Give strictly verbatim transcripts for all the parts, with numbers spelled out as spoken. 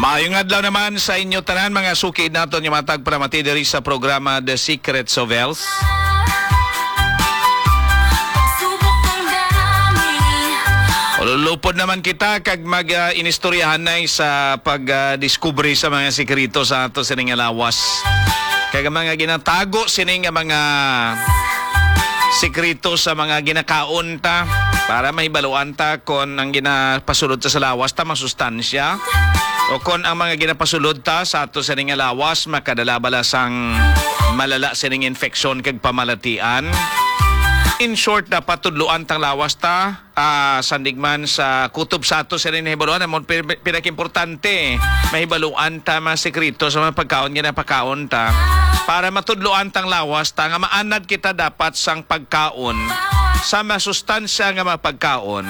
Maayong adlaw naman sa inyo tanan mga sukid naton yung matag pramati diri sa programa The Secrets of Health. Lupod naman kita kag mag-inistoryahan uh, sa pag-discovery uh, sa mga sikrito sa ato sining lawas. Kag mga ginatago sining mga sikrito sa mga ginakaon ta para mahibaluan ta kon ang ginapasulod ta sa lawas ta masustansya o kon ang mga ginapasulod ta sa ato sining lawas makadala-bala sang malala sining infeksyon kag pamalatian. In short, na patudluan tang lawas ta uh, sandigman sa kutob sa ato sa rin nahibaluan. Amon pinakimportante, mahibaluan ta mga sekreto sa mga pagkaon nga na pagkaon ta para matudluan tang lawas ta nga maanad kita dapat sang pagkaon sa masustansya nga mga pagkaon.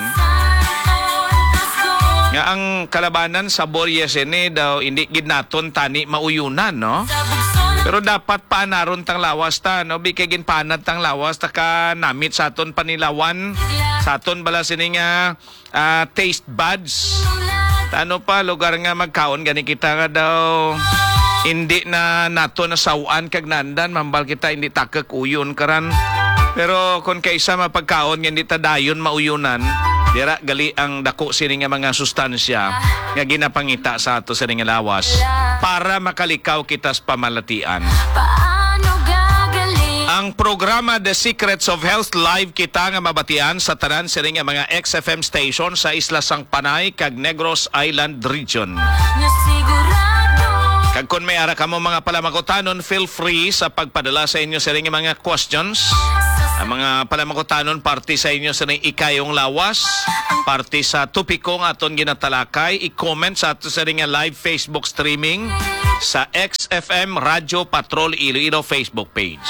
Nga ang kalabanan sa boryes ini daw hindi gid naton tani mauyunan, no? Pero dapat panaron tang lawas ta, no? Bikagin panad tang lawas ta ka namit sa aton panilawan, sa aton bala sining uh, uh, taste buds. Ano pa, lugar nga magkaon, gani kita nga daw hindi na nato nasawaan kag nandan, mambal kita hindi takak uyon karan. Pero kung kaysa mapagkaon nga hindi ta dayon mauyunan, dira gali ang dako sining nga mga sustansya nga ginapangita sa ato sining nga lawas para makalikaw kita sa pamalatian. Ang programa The Secrets of Health live kita nga mabatian sa tanan sining nga mga X F M station sa Isla Sang Panay kag Negros Island Region. Kag kung may ara kamo mga palamakotanon, feel free sa pagpadala sa inyo sining nga mga questions. Ang mga palamakotanon parte sa inyo sa ikayong lawas, parte sa tupiko nga aton ginatalakay, i-comment sa ato sa nga live Facebook streaming sa X F M Radio Patrol Iloilo Facebook page.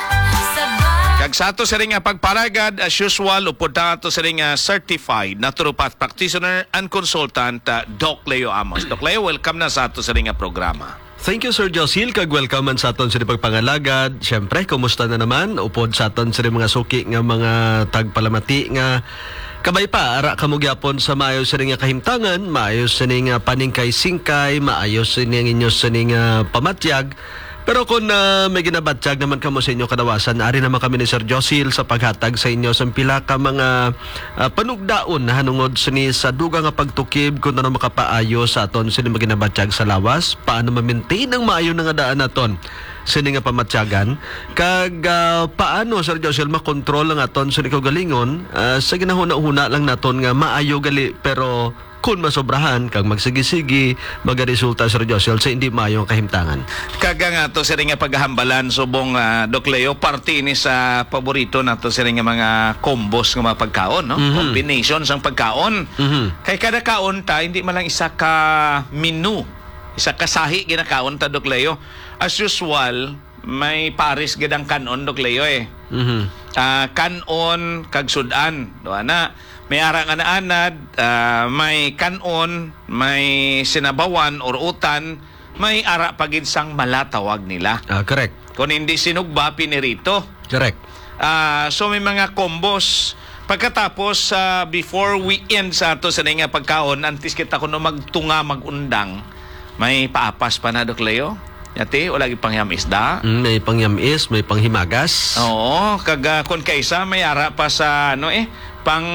Kag sa ato sa nga pagparagad, as usual, upod na ato sa nga certified naturopath practitioner and consultant uh, Doc Leo Amos. Doc Leo, welcome na sa ato sa nga programa. Thank you, Sir Josil. Kag welcome man sa aton sa pagpangalagad. Siyempre, kumusta na naman? Upod sa aton sa mga suki nga mga tagpalamati nga kabay pa, ara kamugyapon sa maayos sa nga kahimtangan, maayos sa nga paningkay-singkay, maayos sa nga inyo sa nga pamatyag. Pero kung uh, may ginabatyag naman kamo sa inyo kadawasan, ari naman kami ni Sir Josil sa paghatag sa inyo sa pila ka mga uh, panugdaon na hanungod sini sa duga nga pagtukib kung ano makapaayo sa aton sini maginabatyag sa lawas, paano ma-maintain ang maayo na nga daan naton sini nga pamatyagan, kag uh, paano Sir Josil makontrol ang aton sini kaugalingon uh, sa ginahuna-huna lang naton nga maayo gali pero kung masobrahan, kag magsigi-sigi, magaresulta Sir Josil sa hindi maayong kahimtangan. Kaga nga to sa nga paghahambalan subong uh, Doc Leo, parte ni sa paborito na to sa nga mga combos nga mga pagkaon, no? Mm-hmm. Combinations ang pagkaon. Mm-hmm. Kay kada kaon ta, hindi man lang isa ka menu, isa ka sahi ginakaon ta, Doc Leo. As usual, may pares gidang kanon, Doc Leo eh. Mm-hmm. Uh, kanon kag sudan, doa na. May ara nga naanad, uh, may kanon, may sinabawan or utan, may ara paginsang malatawag nila. Ah, uh, correct. Kung hindi sinugba, pinirito. Correct. Uh, so may mga combos. Pagkatapos, uh, before we end sa ito sa nga pagkaon, antis kita kuno magtunga, magundang, may paapas pa na, Doc Leo? Yati, wala yung pangyam isda. Mm, may pangyam is, may panghimagas. Oo, kaga kung kaysa, may ara pa sa, ano eh, pang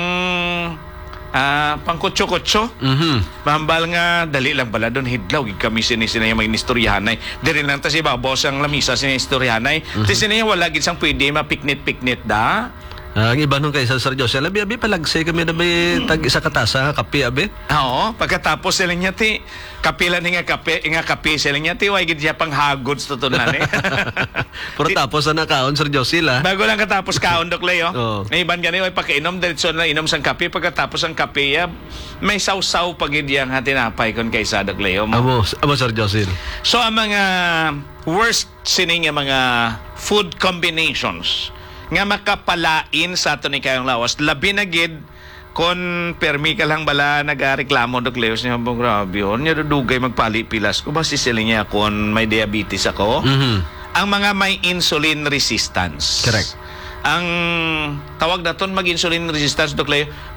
uh, pang kutso-kutso. Mm-hmm. Mahambal nga dali lang bala doon hidlaw kami sini-sini yung mga inistoryahanay. Diri lang ta si babos ang lamisa sinistoryahanay. Mm-hmm. Kasi sini wala gid sang pwede mapiknit-piknit da. Uh, ang iba nung kay Sir Jose, labi abi palagse kami na may tag isa katasa kape abi. Oo, pagkatapos sila niya ti kapila ni nga kape, nga kape sila niya ti way gid siya pang hagods tutunan eh. Pero tapos na kaon Sir Jose la. Bago lang katapos kaon Doc Leo. Oh. May iban gani way pagkainom diretso na inom sang kape, pagkatapos ang kape ya may sausaw pagid yang hatinapay kon kaysa Doc Leo. Amo, amo Sir Jose. So ang mga worst sining nga mga food combinations nga makapalain sa ato ni kayong lawas, labi na gid kon permi ka lang bala nagareklamo Doc Leo niya bang grabe yun niya dudugay magpalipilas ko ba sisiling niya kon may diabetes ako. Mm-hmm. Ang mga may insulin resistance. Correct. Ang tawag naton mag-insulin resistance, Doc Leo,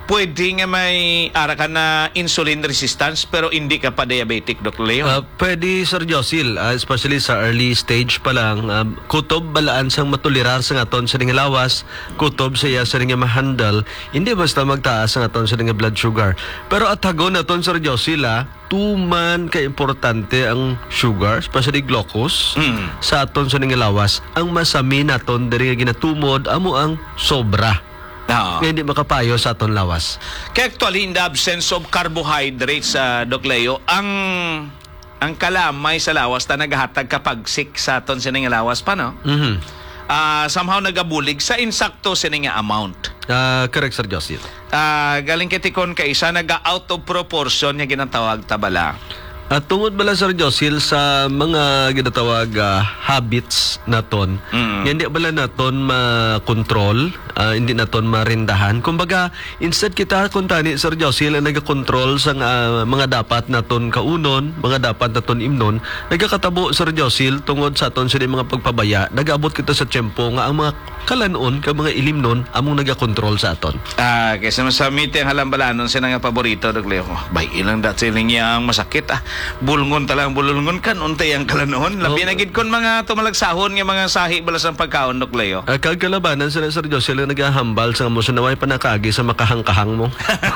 pwede nga may ara ka na insulin resistance pero hindi ka pa diabetic, Doctor Leo? Uh, pwede, Sir Josil, uh, especially sa early stage pa lang, uh, kutob balaan sang matulirar sa aton sa nga lawas, kutob sa iya sa nga mahandle, hindi basta magtaas ang aton sa nga blood sugar. Pero at hagon aton, Sir Josil, ah, tuman ka importante ang sugar, especially glucose, Mm. sa aton sa nga lawas. Ang masami naton diri nga ginatumod amo ang sobra. Oo. Nga hindi makapayo sa aton lawas. Kaya actually, in the absence of carbohydrates, sa Doc Leo, ang ang kalamay sa lawas na naghatag kapag sick sa aton sining lawas pa, no? Mhm. Ah, somehow nagabulig sa insakto sining amount. Ah, correct, Sir Josil. Ah, galing kitikon ka isa, naga-out of proportion yung ginatawag tabala. At tungod bala, Sir Josil, sa mga ginatawag ah, habits naton, Mm. hindi bala naton ma-control, ah, hindi naton marindahan. Kumbaga, instead kita kuntani, Sir Josil, ang nagakontrol sa ah, mga dapat naton kaunon, mga dapat naton imnon, nagakatabo, Sir Josil, tungod sa aton sa mga pagpabaya, nag-abot kita sa tiyempo nga ang mga kalanon, ka mga ilimnon, among nagakontrol sa aton. Ah, kasi sa meeting halambalanon sila nga paborito, Doc Leo. Bay, ilang dat siling niya ang masakit, ah. Bulngon talang bulungon kan, untay ang kalanoon. Labi Oo. na gid kon mga tumalagsahon nga mga sahi balas ang pagkaon, Doc Leo. Uh, kagkalabanan sila, Sir Josil, ang naghahambal sa mo sa naway panakagi sa makahang-kahang mo.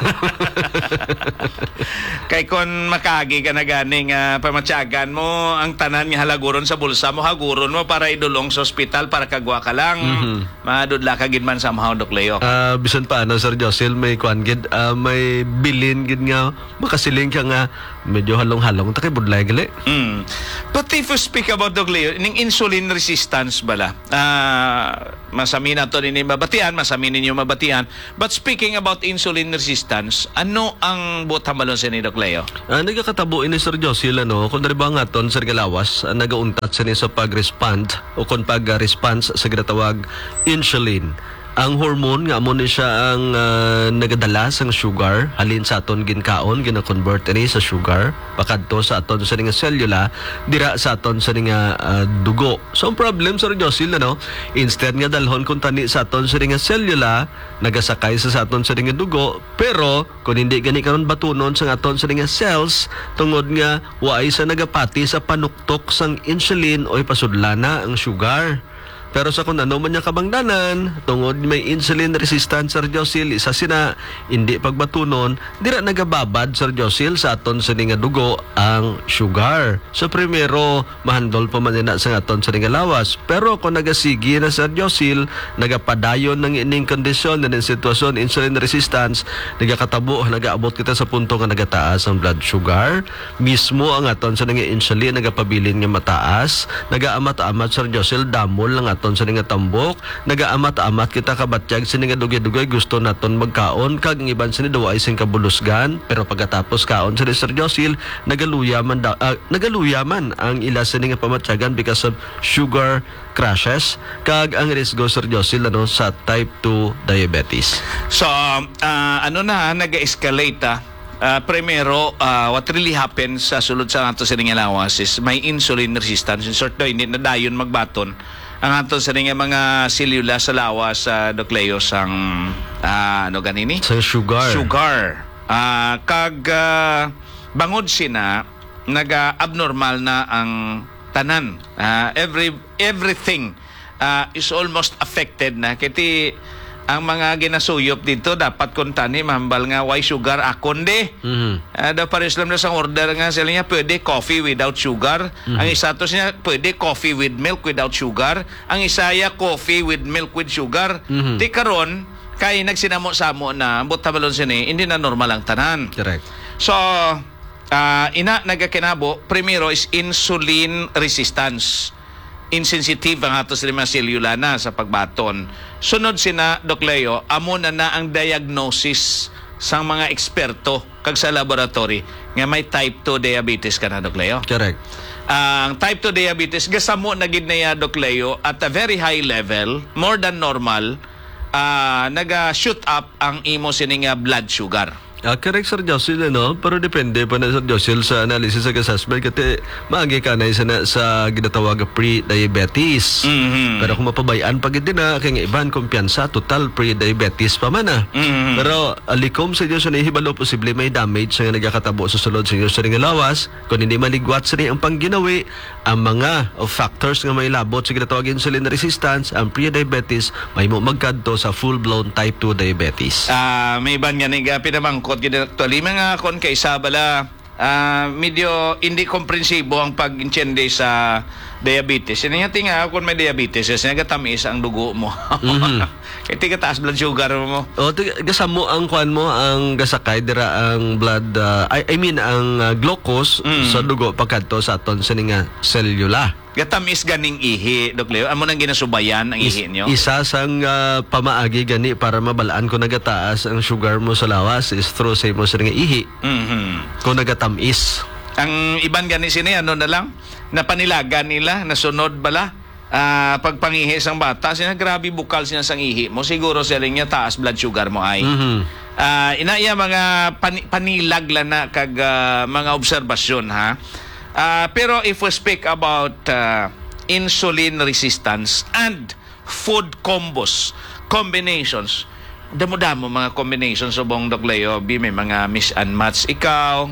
Kay kon makagi ka na ganing uh, pamatyagan mo ang tanan nga halaguron sa bulsa mo, haguron mo para idulong sa ospital para kagwa ka lang. Mhm. Madudla ka gid man somehow, Doc Leo. Ah, bisan pa ano, Sir Josil, may kuan gid, ah, may bilin gid nga makasiling ka nga medyo halong-halong ta kay budlay gali. Mm. But if you speak about, Doc Leo, ning insulin resistance bala, ah, masami na to ninyo mabatian, masami ninyo mabatian. But speaking about insulin resistance, ano ang butamalon sa ni, Doc Leo? Ah, nagakatabo ini, Sir Josil, ano, kung dari ba nga ton, Sir Galawas, ah, nagauntat sa ni sa pag-respond o kung pag-response sa ginatawag insulin. Ang hormone nga amo ni siya ang ah, nagadala sang sugar halin sa aton ginkaon, gina-convert ini sa sugar pakadto sa aton sa nga selula dira sa aton sa nga ah, dugo. So ang problem, Sir Josil, ano, instead nga dalhon kung tani sa aton sa nga selula nagasakay sa, sa aton sa nga dugo, pero kung hindi gani karon batunon sa aton sa nga cells tungod nga waay sa nagapati sa panuktok sang insulin o ipasudlana ang sugar. Pero sa kung ano man niya kabangdanan, tungod may insulin resistance, Sir Josil, isa sina, hindi pagbatunon, dira nagababad, Sir Josil, sa aton sa nga dugo ang sugar. So primero, mahandol pa man na sa aton sa nga lawas. Pero kung nagasigi na, Sir Josil, nagapadayon ng ining kondisyon na ng sitwasyon, insulin resistance, nagakatabo, nagaabot kita sa punto nga nagataas ang blood sugar. Mismo ang aton sa nga insulin, nagapabilin nga mataas, nagaamat-amat, Sir Josil, damol lang aton sa nga tambok, nagaamat-amat kita kabatyag sa nga dugay-dugay, gusto naton magkaon, kag ang iban sa ni dawa ising kabulusgan, pero pagkatapos kaon sa Sir Josil, nagaluyaman, da, uh, nagaluyaman ang ila sa nga pamatyagan because of sugar crashes, kag ang risgo, Sir Josil, ano, sa type two diabetes. So, ah, ano na, nag-escalate, ah. Uh, primero, uh, what really happens sa sulod sa ato sa nga lawas is may insulin resistance. In short, no, hindi na dayon magbaton ang ato sa nga mga selula sa lawas sa, uh, Doc Leo, sang uh, ano ganini? Sa sugar. Sugar. Ah, kag ah, bangod sina naga-abnormal na ang tanan. Ah, every everything ah, is almost affected na kiti ang mga ginasuyop dito dapat kuntani mahambal nga why sugar akon de. Mhm. Uh, daw pares lang na sa order nga sila niya pwede coffee without sugar. Mm-hmm. Ang isa to niya pwede coffee with milk without sugar. Ang isa ya coffee with milk with sugar. Mhm. Di karon kay nagsinamo-samo na ambot tabalon sini hindi na normal ang tanan. Correct. So ah, ina nagakinabo primero is insulin resistance. Insensitive ang ato sa mga selula na sa pagbaton. Sunod sina, Doc Leo, amo na na ang diagnosis sa mga eksperto kag sa laboratory nga may type two diabetes ka na, Doc Leo. Correct. Ang type two diabetes, gasamo na gid na ya, Doc Leo, at a very high level, more than normal, ah, naga-shoot up ang imo sining nga blood sugar. Ah, correct, Sir Josil, ano? Pero depende pa na, Sir Josil, sa analysis sa assessment. Kasi maagi ka na sa, sa ginatawag pre-diabetes. Mhm. Pero kung mapabayaan pag hindi na, kaya nga iban kumpiyansa, total pre-diabetes pa man ah. Mhm. Pero alikom sa inyo sa nahihibalo, posible may damage sa nga nagkakatabo sa sulod sa inyo sa ring lawas. Kung hindi maligwat sa ang pangginawi, ang mga of factors nga may labot sa ginatawag insulin resistance, ang pre-diabetes, may mo magkadto sa full-blown type two diabetes. Ah, may iban nga niga pinamangkot gid actually mga kon kay isa bala ah, medyo hindi komprensibo ang pag-intindi sa diabetes. Yan nga tinga kung may diabetes, kasi nagatamis ang dugo mo. Mhm. Kaya tiga taas blood sugar mo. O, tiga- gasa mo ang kuan mo, ang gasakay, dira ang blood, uh, I, I mean, ang uh, glucose Mm. sa dugo pagkadto sa aton sa nga selula. Gatamis ganing ihi, Dok Leo. Amo nang ginasubayan ang ihi nyo? Isa sang uh, pamaagi gani para mabalaan kung nagataas ang sugar mo sa lawas is through sa mo sa nga ihi. Mhm. Kung nagatamis. Ang iban gani sini, ano na lang, napanilagan nila, nasunod bala. Ah, pagpangihi sang bata, sina grabe bukal sina sang ihi mo. Siguro sila niya taas blood sugar mo ay. Mhm. Ah, inaya mga pani- panilag lang na kag ah, mga obserbasyon ha. Ah, pero if we speak about ah, insulin resistance and food combos, combinations, damo-damo mga combinations subong Doc Leo, bi may mga miss and match ikaw.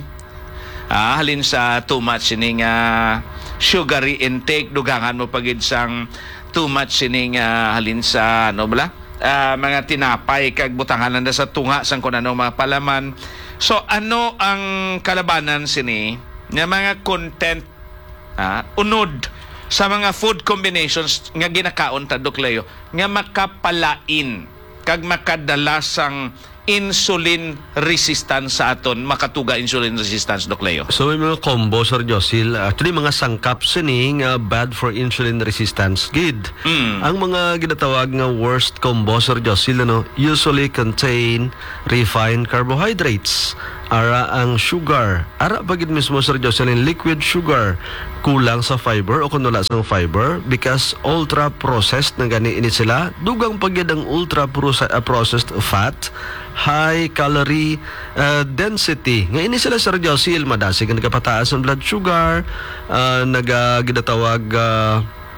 Ah, halin sa too much sining ah, sugary intake, dugangan mo pagid sang too much sining ah, halin sa ano bala? Ah, mga tinapay kag butangan na sa tunga sang kun ano mga palaman. So ano ang kalabanan sini nga mga content ah, unod sa mga food combinations nga ginakaon ta Doc Leo nga makapalain kag makadala sang insulin resistance sa aton, makatuga insulin resistance Doc Leo. So may mga combo, Sir Josil. Actually, mga sangkap sini nga bad for insulin resistance gid. Mm. Ang mga ginatawag nga worst combo, Sir Josil, ano, usually contain refined carbohydrates. Ara ang sugar. Ara bagid mismo, Sir Jocelyn, liquid sugar. Kulang sa fiber o kung wala sa fiber because ultra-processed na gani ini sila. Dugang pagyad ang ultra-processed fat, high calorie uh, density. Nga ini sila, Sir Jocelyn, madasig ang nagkapataas ng blood sugar, uh, nagaginatawag uh,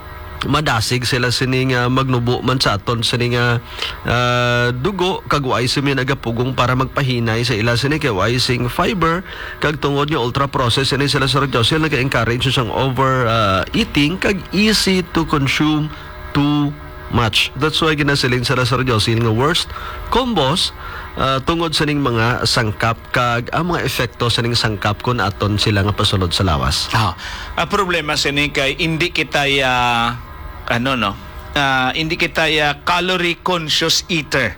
madasig sila sining uh, magnubo man sa aton sining uh, uh, dugo kag way simi nagapugong para magpahinay sa ila sini kay way sing fiber kag tungod nga ultra processed ini sila sa Josel nag-encourage siyang over uh, eating kag easy to consume too much. That's why ginasiling sila sa Josel nga worst combos uh, tungod sa ning mga sangkap kag ang mga epekto sa ning sangkap kun aton sila nga pasulod sa lawas. Ah, ang problema sini kay hindi kita ya ano no, ah, hindi kita ya calorie conscious eater.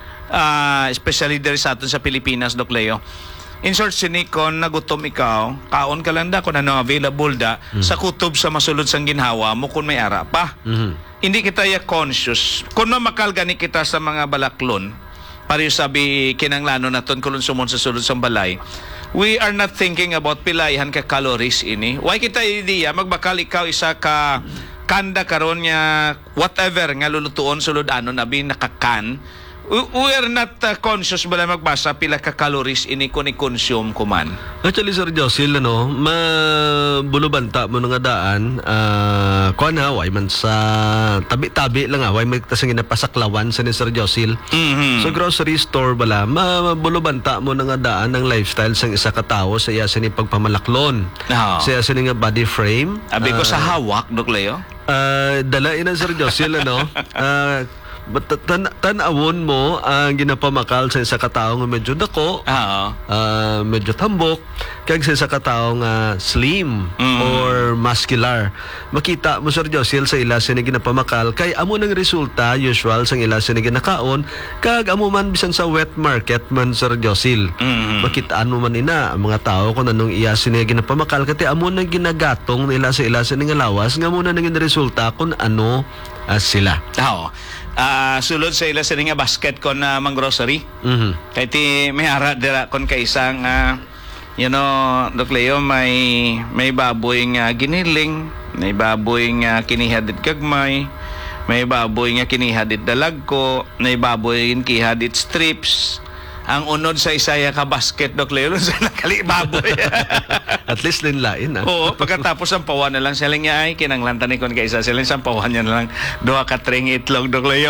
Ah, especially diri sa aton sa Pilipinas, Doc Leo. In short, sini kon nagutom ikaw, kaon ka lang da kung ano available da sa kutob sa masulod sang ginhawa mo kung may ara pa. Mhm. Hindi kita ya conscious. Kung mamakal gani kita sa mga balaklon, pareho sabi kinanglano naton kulon sumon sa sulod sang balay, we are not thinking about pilayhan ka calories ini. Why kita idea magbakal ikaw isa ka kanda karon nga whatever nga lulutuon sulod ano nabi nakakan. We, we are not uh, conscious bala magbasa pila ka calories ini kun i-consume kuman. Actually, Sir Josil, ano, mabulubanta mo nga daan, uh, kuha na, way man sa tabi-tabi lang, ah, way may tasang ginapasaklawan sa ni Sir Josil. Mhm. So, grocery store bala, mabulubanta mo nga daan ng lifestyle sang isa ka tao sa iya sini pagpamalaklon. Ah. Sa iya sini nga body frame. Abi ko ah, sa hawak, Doc Leo. Uh, dalain na, Sir Josil, ano, uh, but tan tanawon mo ang ginapamakal sa isa ka tawo nga medyo dako, Oo. uh, medyo tambok, kag sa isa ka tawo nga slim Mm. or muscular. Makita mo, Sir Josil, sa ila sini ginapamakal kay amo nang resulta usual sang ila sini ginakaon kag amo man bisan sa wet market man, Sir Josil. Mhm. Makitaan mo man ina ang mga tao kung anong iya sini ginapamakal kati amo nang ginagatong nila sa ila sini nga lawas nga muna nang resulta kung ano uh, sila. Oo. Ah, sulod sa ila sa nga basket kon na mang grocery. Mhm. Kay ti may ara dira kon kay isang ah, you know, Doc Leo, may may baboy nga giniling, may baboy nga kinihadit gagmay, may baboy nga kinihadit dalagko, may baboy nga kinihadit strips. ang unod sa isaya ka basket Doc Leo sa nakalibaboy. At least linlain, ah. Oo, pagkatapos ang pawan na lang sila niya ay kinanglantan ni kon kaysa sila sa pawan niya na lang duha ka tring itlog Doc Leo.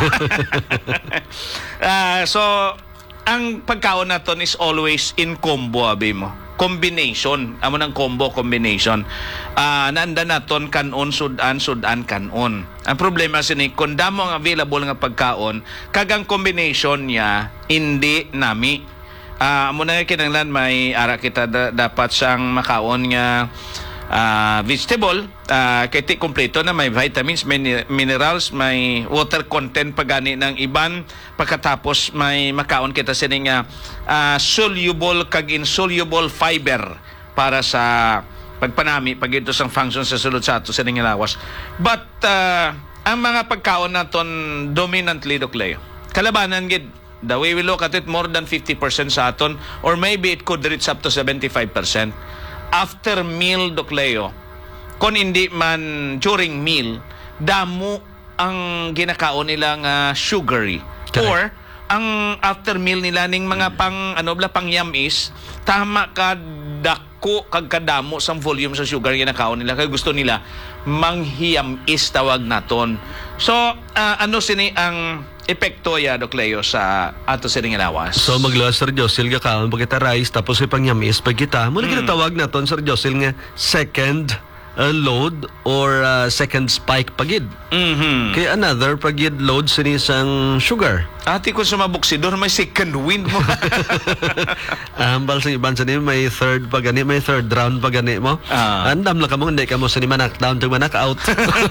Ah, so ang pagkaon naton is always in combo abi mo. Combination, amo ng combo combination. Ah, nanda naton kanon sudan sudan kanon. Ang problema sini kung damo ang available nga pagkaon, kagang combination niya hindi nami. Ah, amo na kinahanglan may ara kita da, dapat siyang makaon nga ah, vegetable, ah, kay ti kompleto na may vitamins, may ni- minerals, may water content pagani ng iban, pagkatapos may makaon kita sining nga ah, soluble kag insoluble fiber para sa pagpanami pag ito sang function sa sulod sa ato sining nga lawas. But ah, ang mga pagkaon naton dominantly Doc Leo, kalabanan gid the way we look at it, more than fifty percent sa aton, or maybe it could reach up to seventy-five percent after meal Doc Leo. Kung hindi man during meal, damo ang ginakaon nila nga sugary. Correct. Or ang after meal nila ning mga pang ano bla pang yamis, tama ka dako kag kadamo sa volume sa sugar ginakaon nila kay gusto nila manghiyam is tawag naton. So ah, ano sini ang epekto ya Doc Leo sa ato sining lawas? So magluwas Sir Josil ka kaon pagkita rice tapos ipang yamis pag kita. Muna mm. tawag naton Sir Josil nga second uh, load or uh, second spike pagid. Mhm. Kaya another pagid load sini sang sugar. Ati ko sumabuksidor may second wind mo. Ambal sa iban sa ni may third pa gani, may third round pa gani mo. Ah. Andam lang kamo hindi kamo sa ni manak down to manak out.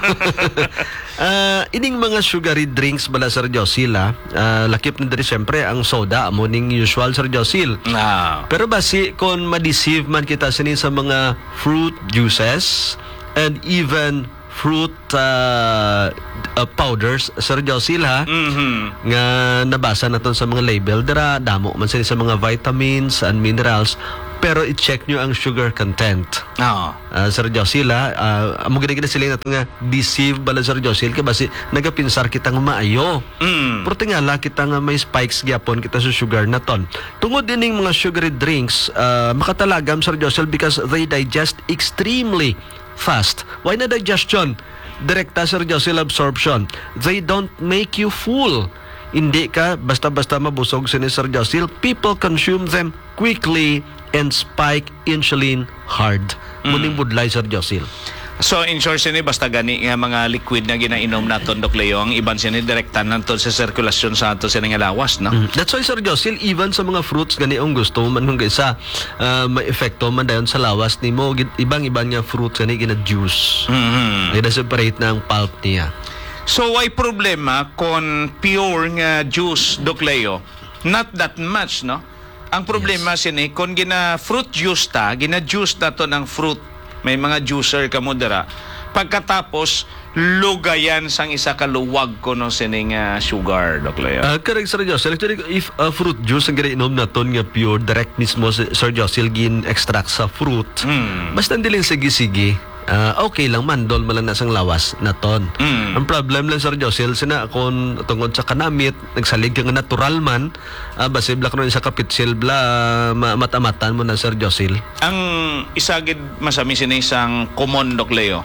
Ah, ining mga sugary drinks bala Sir Josil, ah, ah, lakip na diri syempre ang soda amo ning usual Sir Josil. Ah. Pero basi kung ma-deceive man kita sini sa mga fruit juices and even fruit uh, uh, powders Sir Josil ha, Mhm. nga nabasa naton sa mga label dira damo man sila sa mga vitamins and minerals, pero i-check nyo ang sugar content. Ah. Uh, Sir Josil ha, uh, amo gina sila nato nga deceive bala Sir Josil kay basi nagapinsar kita nga maayo. Mm. Pero tingala kita nga may spikes gyapon kita sa sugar naton. Tungod ining mga sugary drinks, uh, makatalagam Sir Josil because they digest extremely fast. Why na digestion? Direkta Sir Josil absorption. They don't make you full. Hindi ka basta-basta mabusog sini Sir Josil. People consume them quickly and spike insulin hard. Mm. Muning budlay Sir Josil. So in short sini basta gani nga mga liquid na ginainom naton Doc Leo, ang iban sini direktan naton sa sirkulasyon sa ato sini nga lawas, no? Mm. That's why Sir Josil, even sa mga fruits gani ang gusto man kung isa uh, may epekto man dayon sa lawas nimo, ibang-ibang nga fruits gani gina juice. Mhm. Gina separate na ang pulp niya. So why problema kon pure nga juice Doc Leo? Not that much, no? Ang problema yes. sini kon gina fruit juice ta, gina juice nato ng fruit. May mga juicer ka mo dira. Pagkatapos lugayan sang isa ka luwag ko no sining uh, sugar Doc Leo. Uh, correct Sir Josil. Actually, if uh, fruit juice ang ginainom naton nga pure direct mismo Sir Josil gin extract sa fruit. Mm. Basta hindi lang sige-sige. Uh, okay lang man dol man lang nasang lawas naton. Mm. Ang problem lang Sir Josil sina kon tungod sa kanamit nagsalig ka nga natural man, uh, basi bla kuno sa kapitsil bla uh, ma- matamatan mo na Sir Josil. Ang isagid masami sini isang common Doc Leo.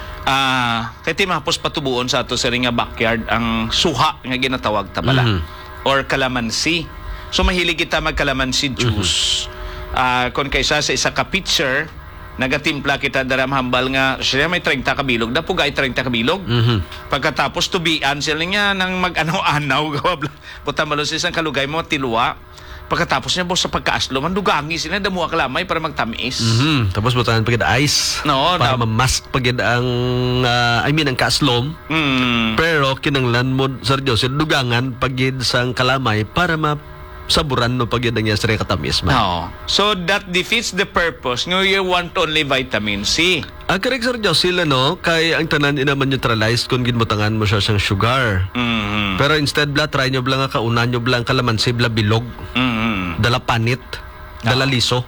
Ah, uh, kay ti mahapos patubuon sa ato sa ring nga backyard ang suha nga ginatawag ta pala. Mm-hmm. Or calamansi. So mahilig kita mag calamansi juice. Ah, mm-hmm. uh, kon kaysa sa isa ka pitcher nagatimpla kita dara mahambal nga siya may thirty ka bilog da pugay thirty ka bilog. Mhm. Pagkatapos tubian sila niya nang mag-anaw-anaw gawa puta malon sa isang kalugay mo tiluwa. Pagkatapos niya boss sa pagkaaslo mandugangi sila damuha kalamay para magtamis. Mhm. Tapos butanan pagid ice. No, para na- mamask pagid ang uh, I mean ang kaaslom. Mm. Pero kinanglan mo Sir Josil dugangan pagid sang kalamay para ma saburan no pagid ang yasre katamis man. No. So that defeats the purpose. No, you want only vitamin C. Ang correct Sir Josil ano kay ang tanan ina man neutralized kung ginbutangan mo siya sang sugar. Mhm. Pero instead bla try nyo bla nga kaunan nyo bla ang kalamansi bla bilog. Mhm. Dala panit, dala liso.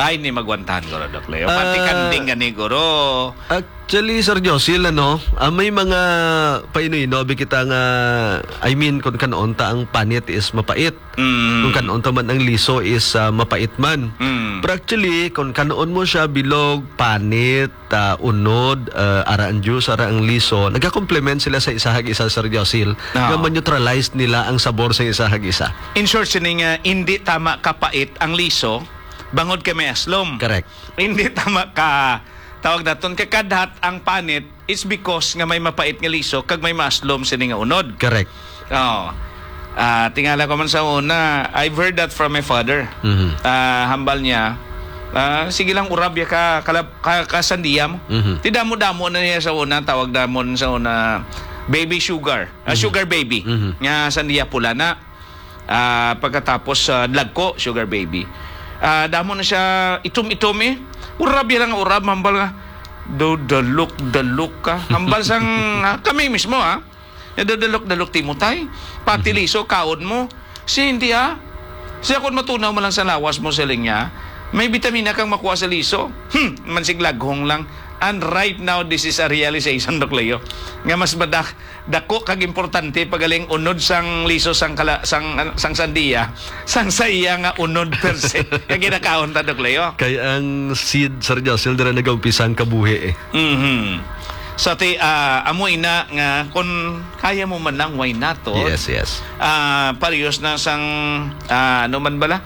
Ay, ni magwantahan ko, Doc Leo. Pati Ah, kanding gani, guro. Actually, Sir Josil, ano, ah, may mga painoy-no, kita nga, I mean, kung kanoon ta ang panit is mapait. Mm. Kung kanoon ta man ang liso is ah, mapait man. Mm. Pero actually, kung kanoon mo siya bilog, panit, ah, unod, ah, ara ang juice, ara ang liso, nagka-complement sila sa isahag isa, Sir Josil. Oo. Nga man-neutralize nila ang sabor sa isahag isa. In short, sining nga, hindi tama kapait ang liso, bangod kay may aslom. Correct. Hindi tama ka, tawag naton, kakadhat ang panit, it's because nga may mapait nga liso, kag may maslom sining nga unod. Correct. Oo. Ah, tingala ko man sa una, I've heard that from my father. Mhm. Ah, hambal niya, ah, sige lang urab ya ka, kalab, ka kasandiya mo. Mhm. Ti damo-damo na niya sa una, tawag damon sa una, baby sugar. Ah, sugar baby. Mhm. Nga sandiya pula na. Ah, pagkatapos sa lagko, sugar baby. Ah, damo na siya itum-itum eh. Urab ya lang urab, hambal nga. Do dalok dalok ka. Hambal sang ah, kami mismo ah. Nadadalok-dalok timutay. Pati liso, kaon mo. Si hindi ah. Siya kung matunaw mo lang sa lawas mo sa linya, may vitamina kang makuha sa liso. Hmm, mansiglaghong lang. And right now, this is a realization, Doc Leo. Nga mas badak, dako kag importante pagaling unod sang liso sang kala, sang sang sandiya, sang saya nga unod per se. Kaya ginakaon ta, Doc Leo. Kaya ang seed, Sir Josil, dira nag-umpisa ang kabuhi eh. Mhm. So ti ah, amoy na nga kung kaya mo man lang why not to. Yes, yes. Ah, parehas na sang ah, ano man bala?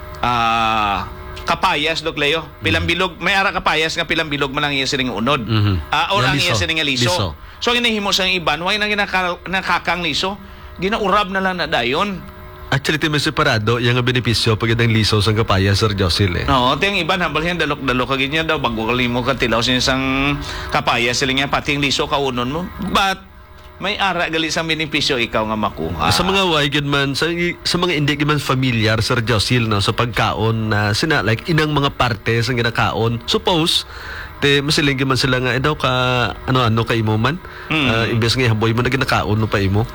Ah, kapayas, Doc Leo. Pilang bilog, may ara kapayas nga pilang bilog man lang iya sining unod. Mhm. Ah, or Nga ang liso. iya sining nga liso. Liso. So ginahimo sang iban, why na ginaka, nakakang liso? Ginaurab na lang na dayon. Actually, ito may separado, yung nga benepisyo pag ang liso sa kapaya, Sir Josil eh. No, tiyang iban hambal yan dalok-dalok kag niya daw bago kalimo ka tilaw siya sang kapayas sila nga pati ang liso kaunon mo. But may ara gali sa benepisyo ikaw nga makuha. Sa mga waygid man, sa, sa mga hindi gid man familiar, Sir Josil, no, sa pagkaon na sina, like, inang mga parte sa ginakaon, suppose, te masiling gid man sila nga, eh daw ka, ano-ano ka imo man, Mm. Ah, imbes nga haboy mo na ginakaon no pa imo.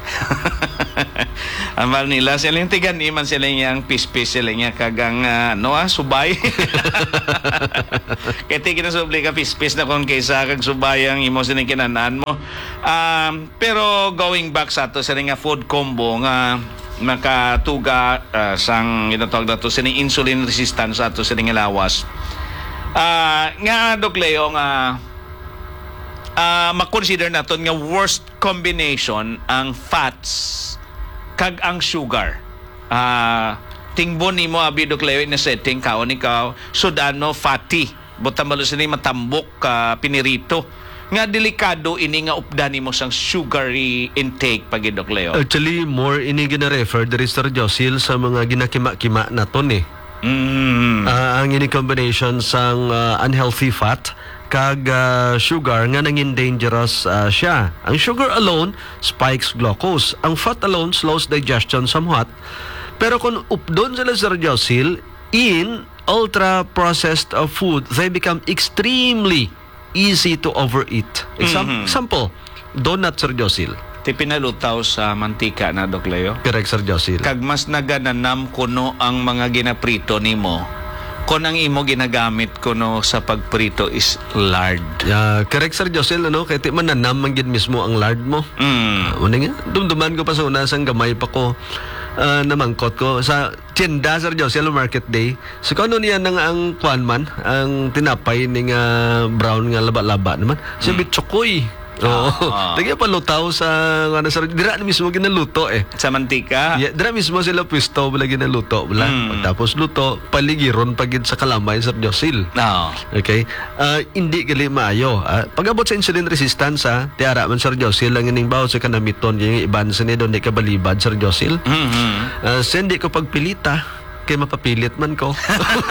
Amal nila sila yung tigan iman sila yung pispis sila niya kagang uh, no ah, subay. Kaya tigil na subli ka pispis na kung kaysa kag subay ang imo sining kinanaan mo. Um, pero going back sa to sa nga food combo nga makatuga uh, sang ginatawag na to sining insulin resistance sa to sining lawas. Ah, nga Doc Leo nga ah makonsider naton nga worst combination ang fats kag ang sugar. Ah, tingbon nimo abi Doc Leo na setting kaon ikaw sudano fatty. Buta malo sini matambok ka pinirito. Nga delikado ini nga updan nimo sang sugary intake pag Doc Leo. Actually, more ini gina-refer diri, Sir Josil, sa mga ginakima-kima naton eh. Mm. Ah, ang ini combination sang ah, unhealthy fat kag ah, sugar nga nangin dangerous ah, siya. Ang sugar alone spikes glucose. Ang fat alone slows digestion somewhat. Pero kung updon sila, Sir Josil, in ultra-processed uh, food, they become extremely easy to overeat. Exam- Mhm. Example, donut, Sir Josil. Ti pinalutaw sa mantika na Doc Leo. Correct, Sir Josil. Kag mas nagananam kuno ang mga ginaprito nimo. Kung ang imo ginagamit kuno sa pagprito is lard. Yeah, correct, Sir Josil, ano? Kaya ti mananam man gid mismo ang lard mo. Mm. Ano nga? Dumduman ko pa sa una sang gamay pa ko ah, namangkot ko sa tienda, Sir Josil, Market Day. So kung ano niya nang ang kwan man, ang tinapay ni nga brown nga laba-laba naman. Siya Mm. bitsokoy. Oo. Ah. Lagi pa lutaw sa ano, Sir, dira na mismo ginaluto eh. Sa mantika. Yeah, dira mismo sila pwesto wala ginaluto wala. Mm. Pagtapos luto, paligiron pagid sa kalamay, Sir Josil. No. Okay? Ah, hindi gali maayo. Ah, pag-abot sa insulin resistance, ha, tiara man, Sir Josil, ang ining bawo sa kanamiton, yung iban sa nido, hindi ka balibad, Sir Josil. Mhm. Uh, so, hindi ko pagpilita, kay mapapilit man ko.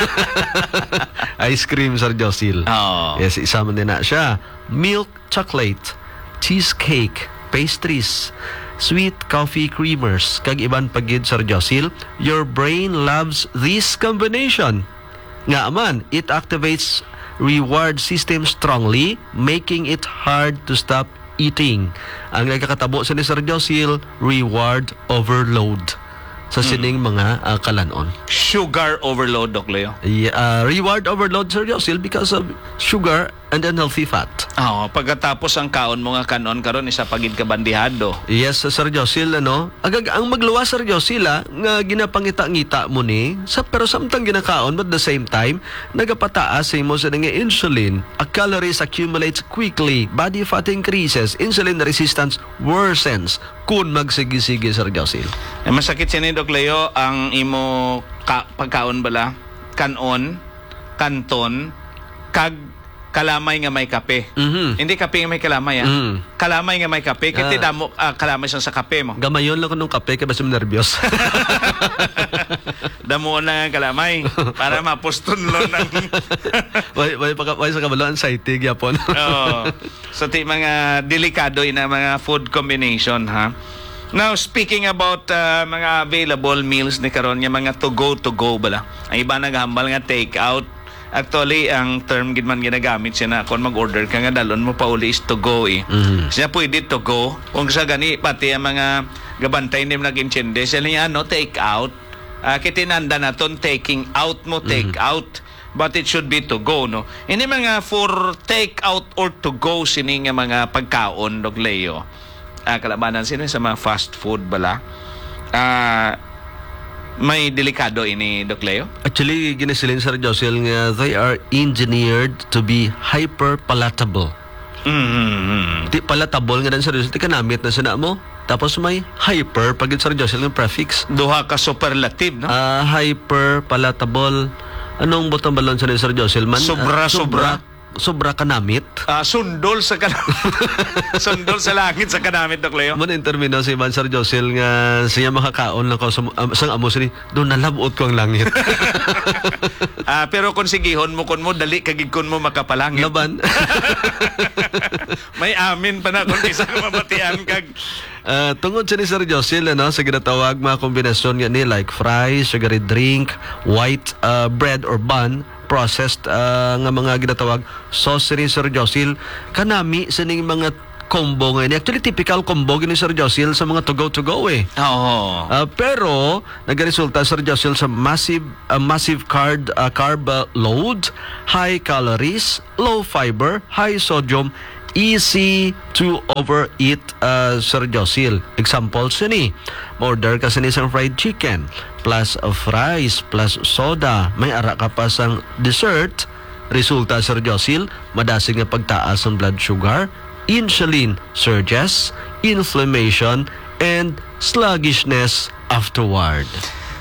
Ice cream, Sir Josil. Oh. Yes, isa man din na siya. Milk chocolate, cheesecake, pastries, sweet coffee creamers, kag iban pagid, Sir Josil. Your brain loves this combination. Nga man, it activates reward system strongly, making it hard to stop eating. Ang nagkakatabo sa ni Sir Josil, reward overload. sa sining mga uh, kalanon. Sugar overload, Doc Leo. Yeah, uh, reward overload, Sir Josil, because of sugar and unhealthy fat. Oo, pagkatapos ang kaon mo nga kanon karon isa pagid ka bandihado. Yes, Sir Josil, ano? Agag ang magluwa, Sir Josil, ah, nga ginapangita-ngita mo ni, sa, pero samtang ginakaon, but at the same time, nagapataas sa imo sa nga insulin. A calories accumulates quickly, body fat increases, insulin resistance worsens kung magsigi-sige, Sir Josil. Eh, masakit siya ni Doc Leo ang imo ka, pagkaon bala, kanon, kanton, kag kalamay nga may kape. Mhm. Hindi kape nga may kalamay, ah. Mm. Kalamay nga may kape. Kaya Ah. damo ah, kalamay siya sa kape mo. Gamayon lang ko nung kape, kaya basta nervyos. Damo na ang kalamay para mapuston lo ng... Why, why, why, why sa kabalo, anxiety, yapon. Oo. So, ti mga delikado ina mga food combination, ha? Now, speaking about uh, mga available meals ni karon nga mga to go to go bala. Ang iba naghambal nga take out. Actually, ang term gid man ginagamit siya na kung mag-order ka nga dalon mo pa uli is to go eh. Mhm. Siya pwede to go. Kung sa gani pati ang mga gabantay nim nag-inchende, siya niya ano take out. Uh, kitinanda na ton taking out mo take out. But it should be to go, no? Ini mga for take out or to go sini nga mga pagkaon, Dog Leo. Ah, kalabanan sini sa mga fast food bala. Ah, may delikado ini, Doc Leo. Actually, ginisilin, Sir Josil, nga they are engineered to be hyper-palatable. Mm-hmm. Di palatable nga din, Sir Josil. Di ka namit na sina mo. Tapos may hyper, pag Sir Josil, ng prefix. Duha ka superlative, no? Ah, hyper-palatable. Anong butang balon sa Sir Josil man? Sobra, Ah, sobra. Sobra ka namit. Ah, sundol sa kanamit. Sundol sa langit sa kanamit, Doc Leo. Man in termino si Man Sir Josil nga siya makakaon lang ko sa um, sang amo sini doon nalabot ko ang langit. Ah, pero kung sigihon mo kun mo dali kagig kun mo makapalangit. Laban. May amin pa na kung isa ka mabatian kag Uh, tungod sa ni Sir Josil, ano, sa ginatawag mga kombinasyon nga ni like fries, sugary drink, white uh, bread or bun, processed uh, nga mga ginatawag sauce ni Sir Josil, kanami sa ning mga combo ngayon. Actually, typical combo ni Sir Josil sa mga to-go-to-go eh. Oo. Uh, pero nagresulta Sir Josil sa massive uh, massive carb uh, carb uh, load, high calories, low fiber, high sodium, easy to overeat, uh, Sir Josil. Example sini, order ka sa isang fried chicken plus of fries plus soda, may ara ka pa sang dessert. Resulta, Sir Josil, madasig nga pagtaas ng blood sugar, insulin surges, inflammation, and sluggishness afterward.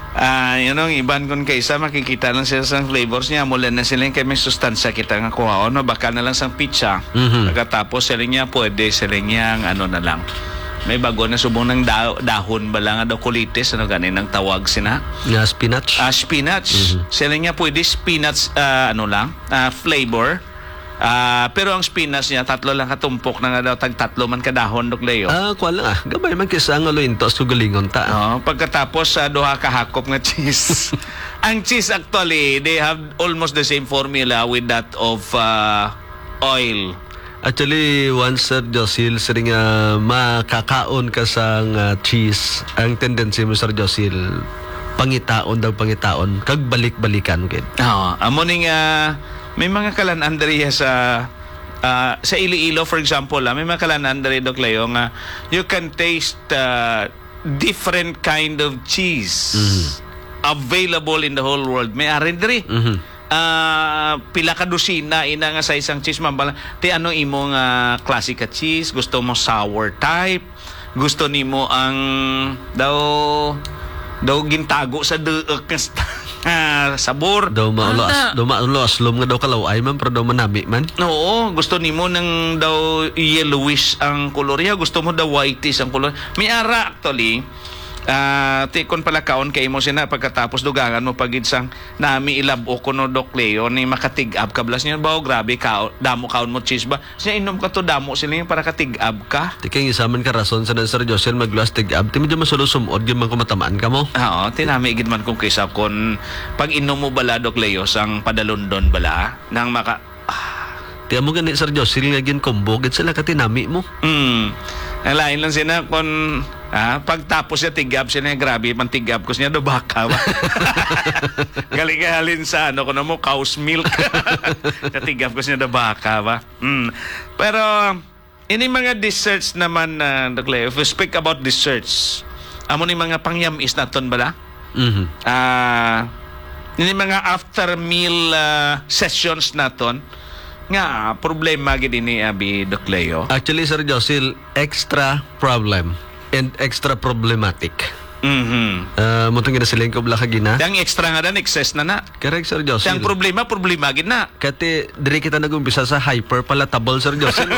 Ah, yun ang iban kun kaysa makikita lang sila sa flavors niya mula na sila kay may sustansya kita nga kuha no baka na lang sang pizza. Mhm. Pagkatapos sila niya pwede sila niya ano na lang. May bago na subong ng da- dahon ba lang daw kulitis ano ganin ang tawag sina. Nga spinach. Ah, spinach. Sila niya pwede spinach ah, ano lang, ah, flavor. Ah, pero ang spinach niya tatlo lang katumpok na nga daw tag tatlo man kadahon, Doc Leo. Ah, kuha lang ah. Gabay man kisa nga luintos ko galingon ta. Oh, pagkatapos sa duha ka hakop nga cheese. Ang cheese actually, they have almost the same formula with that of uh, oil. Actually, once Sir Josil, sir nga makakaon ka sa nga cheese, ang tendency mo, Sir Josil, pangitaon daw pangitaon, kag balik-balikan kid. Oh, amo ning uh, may mga kalan-an diri sa uh, sa Iloilo for example, ah, may mga kalan-an diri, Doc Leo, nga you can taste uh, different kind of cheese available in the whole world. May arin diri. Mhm. Ah, pila ka dosina ina nga sa isang cheese mambala. Ti ano imong uh, classic cheese, gusto mo sour type, gusto nimo ang daw daw gintago sa deek nga sabor. Daw maulo Anda. as, daw maulo aslom nga daw kalaway man, pero daw manami man. Oo, gusto nimo ng daw yellowish ang kolorya, gusto mo daw whitish ang kolor. May ara actually. Ah, ti kon pala kaon kay mo sina pagkatapos dugangan mo pagid sang nami ilabo ko no Doc Leo ni makatig-ab ka blas niya ba grabe ka damo kaon mo cheese ba siya inom ka to damo sila yung para katig-ab ka. Tikay isaman ka rason sa Sir Josil maglas tig-ab. Ti medyo masulusumod gyud man ko matamaan ka mo. Oo, tinami gid man kung kaysa kon pag inom mo bala Doc Leo sang padalondon bala nang maka Ti amo gani Sir Josil nga gin combo gid sila katinami mo. Hmm. Ang lain lang sina kon Ah, pagtapos niya tigab siya na grabe man tigab ko niya do baka ba. Galing halin sa ano kuno mo cow's milk. Katigab ko niya do baka ba. Mm. Pero ini mga desserts naman na uh, if we speak about desserts, amo ni mga pangyamis naton bala? Mhm. Ah, ini mga after meal uh, sessions naton nga problema gid ini abi Doc Leo. Actually, Sir Josil, extra problem and extra problematic. Mhm. Uh, Mutong ginasiling ko bala kagina. Yang extra nga dan excess na na. Correct, Sir Josil. Yang problema problema gid na. Kati, diri kita nag-umpisa sa hyper palatable, Sir Josil.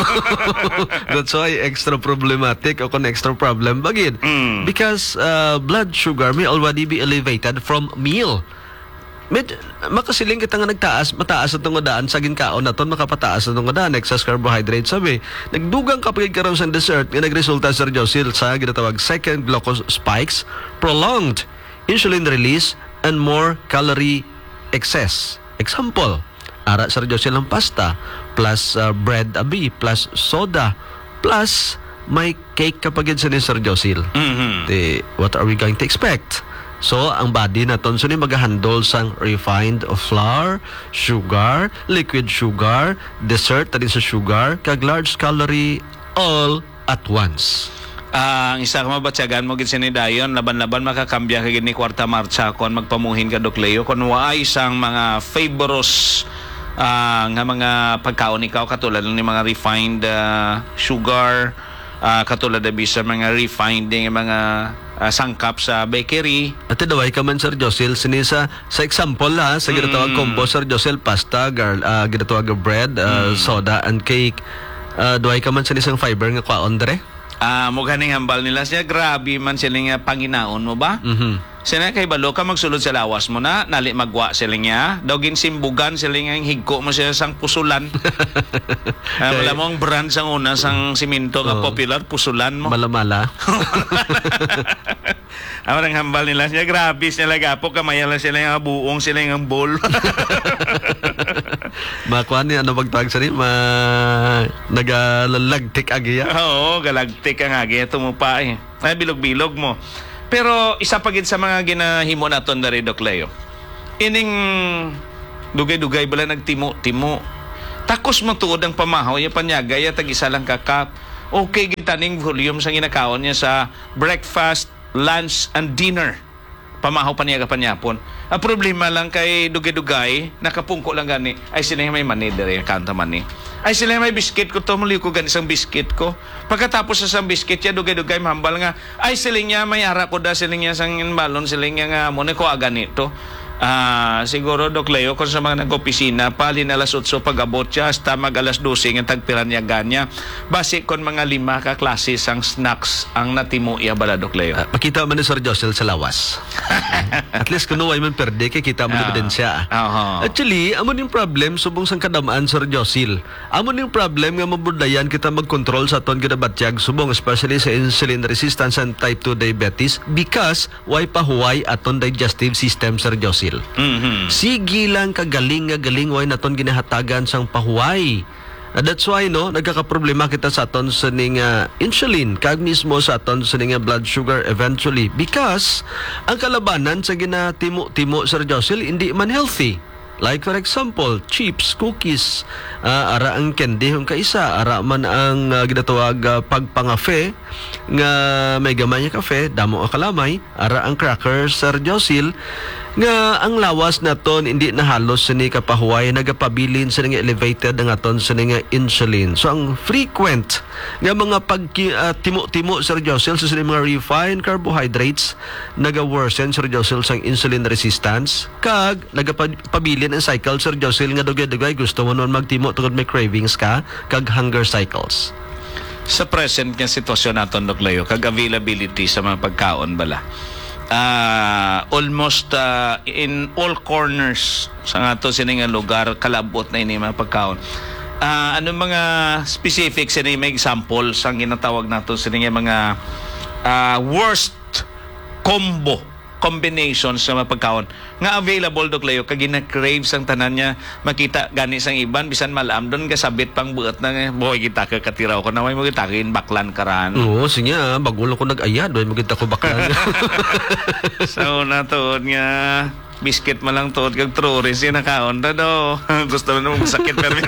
That's why extra problematic o kung extra problem bagid. Mm. Because uh, blood sugar may already be elevated from meal. Med, makasiling kita nga nagtaas, mataas ang tungodaan sa ginkaon na ton, makapataas ang tungodaan, excess carbohydrate sabi. Nagdugang kapag karon sa dessert, nga nagresulta, Sir Josil, sa ginatawag second glucose spikes, prolonged insulin release, and more calorie excess. Example, ara, Sir Josil, ang pasta, plus uh, bread abi, plus soda, plus may cake kapag yun sa ni Sir Josil. Mhm. The, what are we going to expect? So, ang body naton so ni magahandle sang refined flour, sugar, liquid sugar, dessert tadi sa sugar, kag large calorie all at once. Ah, ang isa ka mabatyagan mo gid sini dayon laban-laban makakambya ka gid ni kwarta marcha kon magpamuhin ka Doc Leo kon waay isang mga favorous ah, nga mga pagkaon ikaw katulad ni mga refined ah, sugar, ah, katulad na bisa mga refined nga mga ah, sangkap sa bakery. At daway ka man, Sir Josil, sinisa sa example ha, sa ginatawag combo, Sir Josil, pasta, gar, uh, ginatawag bread, uh, soda, and cake. Uh, daway ka man sa isang fiber nga kwaon dere? Ah, mo ganing hambal nila siya grabe man sila nga panginaon mo ba? Mhm. Sina kay balo ka magsulod sa lawas mo na nali magwa sila niya dawgin simbugan sila nga higko mo siya sang pusulan. Ah, wala mo ang brand sang una sang simento nga Oo. popular pusulan mo. Malamala. Ang ang hambal nila siya grabe sila gapo kamaya lang sila nga buong sila nga bowl. Makuha ni ano pagtawag sa ni, ma... nagalalagtik agiya. Oo, galagtik ang agi tumupa eh. Ay bilog-bilog mo. Pero isa pa gid sa mga ginahimo naton dari Doc Leo. Ining dugay-dugay bala nagtimo-timo. Takos mo tuod ang pamahaw ya panyagay ya tag isa lang kakap. Okay gid taning volume sa ginakaon niya sa breakfast, lunch and dinner. Pamahaw panyaga panyapon. Ang problema lang kay dugay-dugay, nakapungko lang gani, ay sila yung may mani dere kanta mani. Ay sila yung may biskit ko to, muli ko gani isang biskit ko. Pagkatapos sa isang biskit ya dugay-dugay mahambal nga, ay sila niya may ara ko da sila niya sang balon sila niya nga mo ko agani to. Ah, siguro Doc Leo kung sa mga nag-opisina palin alas otso pag-abot siya hasta mag alas dose nga tagpiran niya ganya. Base kon mga lima ka klase sang snacks ang natimo iya bala Doc Leo. Uh, makita man ni Sir Josil sa lawas. At least kuno way man perde kay kita mo Ah. ebidensya. Oo. Actually, amo ning problem subong sang kadamaan, Sir Josil. Amo ning problem nga mabudayan kita mag-control sa aton kinabatyag subong especially sa insulin resistance and type two diabetes because way pahuway aton digestive system, Sir Josil. Mhm. Sige lang kagaling nga galing way naton ginahatagan sang pahuway. Uh, that's why no nagkakaproblema kita sa aton sa ning uh, insulin kag mismo sa aton sa ning uh, blood sugar eventually because ang kalabanan sa ginatimo-timo, Sir Josil, hindi man healthy. Like for example, chips, cookies, uh, ara ang candy yung kaisa, ara man ang uh, ginatawag uh, pagpangafe nga may gamay nga kafe, damo ang kalamay, ara ang crackers, Sir Josil, nga ang lawas naton hindi nahalos sa ni kapahuway nagapabilin sa nga elevated ang aton sa nga insulin. So ang frequent nga mga pag uh, timo-timo, Sir Josil, sa so, mga refined carbohydrates naga-worsen, Sir Josil, sang insulin resistance kag nagapabilin ang cycle, Sir Josil, nga dugay-dugay gusto mo noon magtimo tungod may cravings ka kag hunger cycles. Sa present nga sitwasyon naton Doc Leo kag availability sa mga pagkaon bala. Ah, almost ah, in all corners sa ngato sini nga lugar kalabot na ini mga pagkaon. Ah, ano mga specific sini may example sang ginatawag nato sini nga mga ah, worst combo combinations sa mga pagkaon nga available Dok Leo kag gina-crave sang tanan niya makita gani sang iban bisan malam doon gasabit pang buot na nga boy kita ka katiraw ko na may mga takin baklan karan. Oo, sige nga, bagulo ko nag-ayad, way magita ko baklan. So na tuod nga biscuit mo lang tuod kag truris yung nakaon na do. Gusto mo naman sakit pero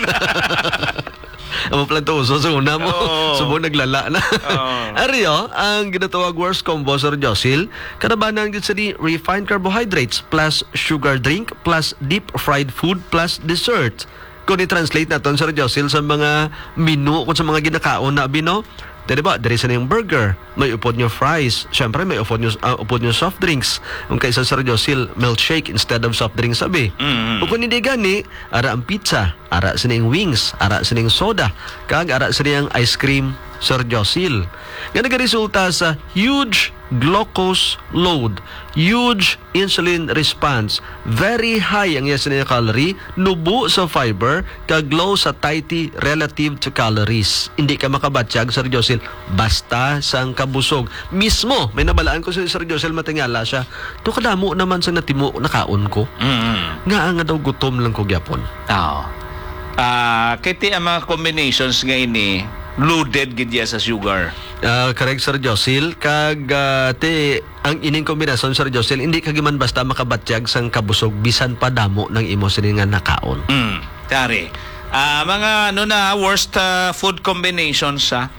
Amo pala to, so sa una mo, Oo. subo naglala na. Oo. Ariyo, ang ginatawag worst combo Sir Josil, kanabanan gid sa di refined carbohydrates plus sugar drink plus deep fried food plus dessert. Kung i-translate natin Sir Josil sa mga menu kung sa mga ginakaon na bino, di ba, dari sa yung burger, may upod nyo fries, syempre may upod nyo, uh, upod nyo soft drinks. Kung kaysa Sir Josil, milkshake instead of soft drinks sabi. Mm. O kung hindi gani, ara ang pizza, ara sa yung wings, ara sa yung soda, kag ara sa yung ice cream, Sir Josil. Nga nagresulta sa huge glucose load, huge insulin response, very high ang yes na calorie, nubo sa fiber, kag low sa tiety relative to calories. Hindi ka makabatsyag, Sir Josil, basta sang kabusog. Mismo, may nabalaan ko si Sir Josil, matingala siya, to kadamo naman sa natimo nakaon ko. Mm. Nga nga daw gutom lang ko gyapon. Oo. Ah, kay ti ang mga combinations nga ini loaded gid ya sa sugar. Uh, correct, Sir Josil. Kag uh, te, ang ining kombinasyon, Sir Josil, hindi kagiman basta makabatsyag sang kabusog bisan pa damo ng imo sini nga nakaon. Mm. Tari. Ah, mga ano na worst ah, food combinations sa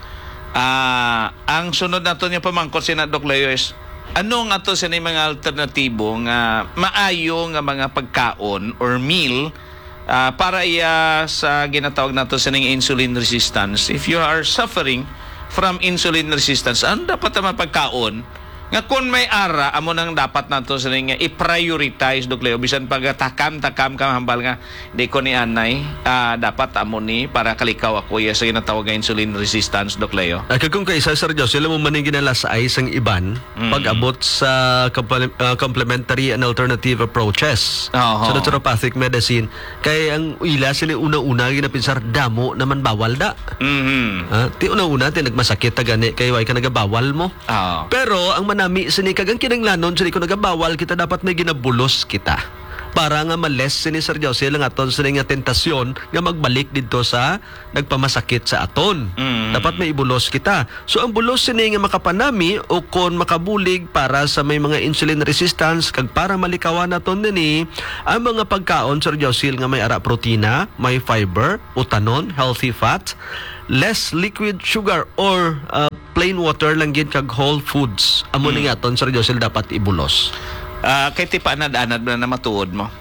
ah, ang sunod nato niya pamangkot si na Doc Leo is ano nga to sa mga alternatibo nga maayo nga mga pagkaon or meal Ah, para iya sa ginatawag nato sa ning insulin resistance. If you are suffering from insulin resistance, ano dapat ang mapagkaon? Nga kung may ara, amo nang dapat nato sa ning i-prioritize Dok Leo bisan pag takam-takam ka hambal nga di ko ni anay ah, dapat amo ni para kalikaw ako iya sa ginatawag nga insulin resistance Dok Leo. Uh, kung kaisa, Sir Josil, mo maning ginalasay sang iban Mm. pag-abot sa comple- uh, complementary and alternative approaches Oho. sa naturopathic medicine. Kaya ang ila sila una-una ginapinsar damo naman bawal da. Mhm. Ha? Ti una-una ti nagmasakit ta gani kay way ka nagabawal mo. Ah. Pero ang manami sini kagang kinanglanon sini ko nagabawal kita dapat may ginabulos kita. Para nga males sini Sir Josil ang aton sini nga tentasyon nga magbalik dito sa nagpamasakit sa aton. Mm. Dapat may ibulos kita. So ang bulos sini nga makapanami o kon makabulig para sa may mga insulin resistance kag para malikawan naton nini ang mga pagkaon Sir Josil nga may ara protina, may fiber, utanon, healthy fat, less liquid sugar or uh, plain water lang gid kag whole foods. Amo ni nga ton Sir Josil dapat ibulos. Ah, kay ti paanad-anad na na matuod mo.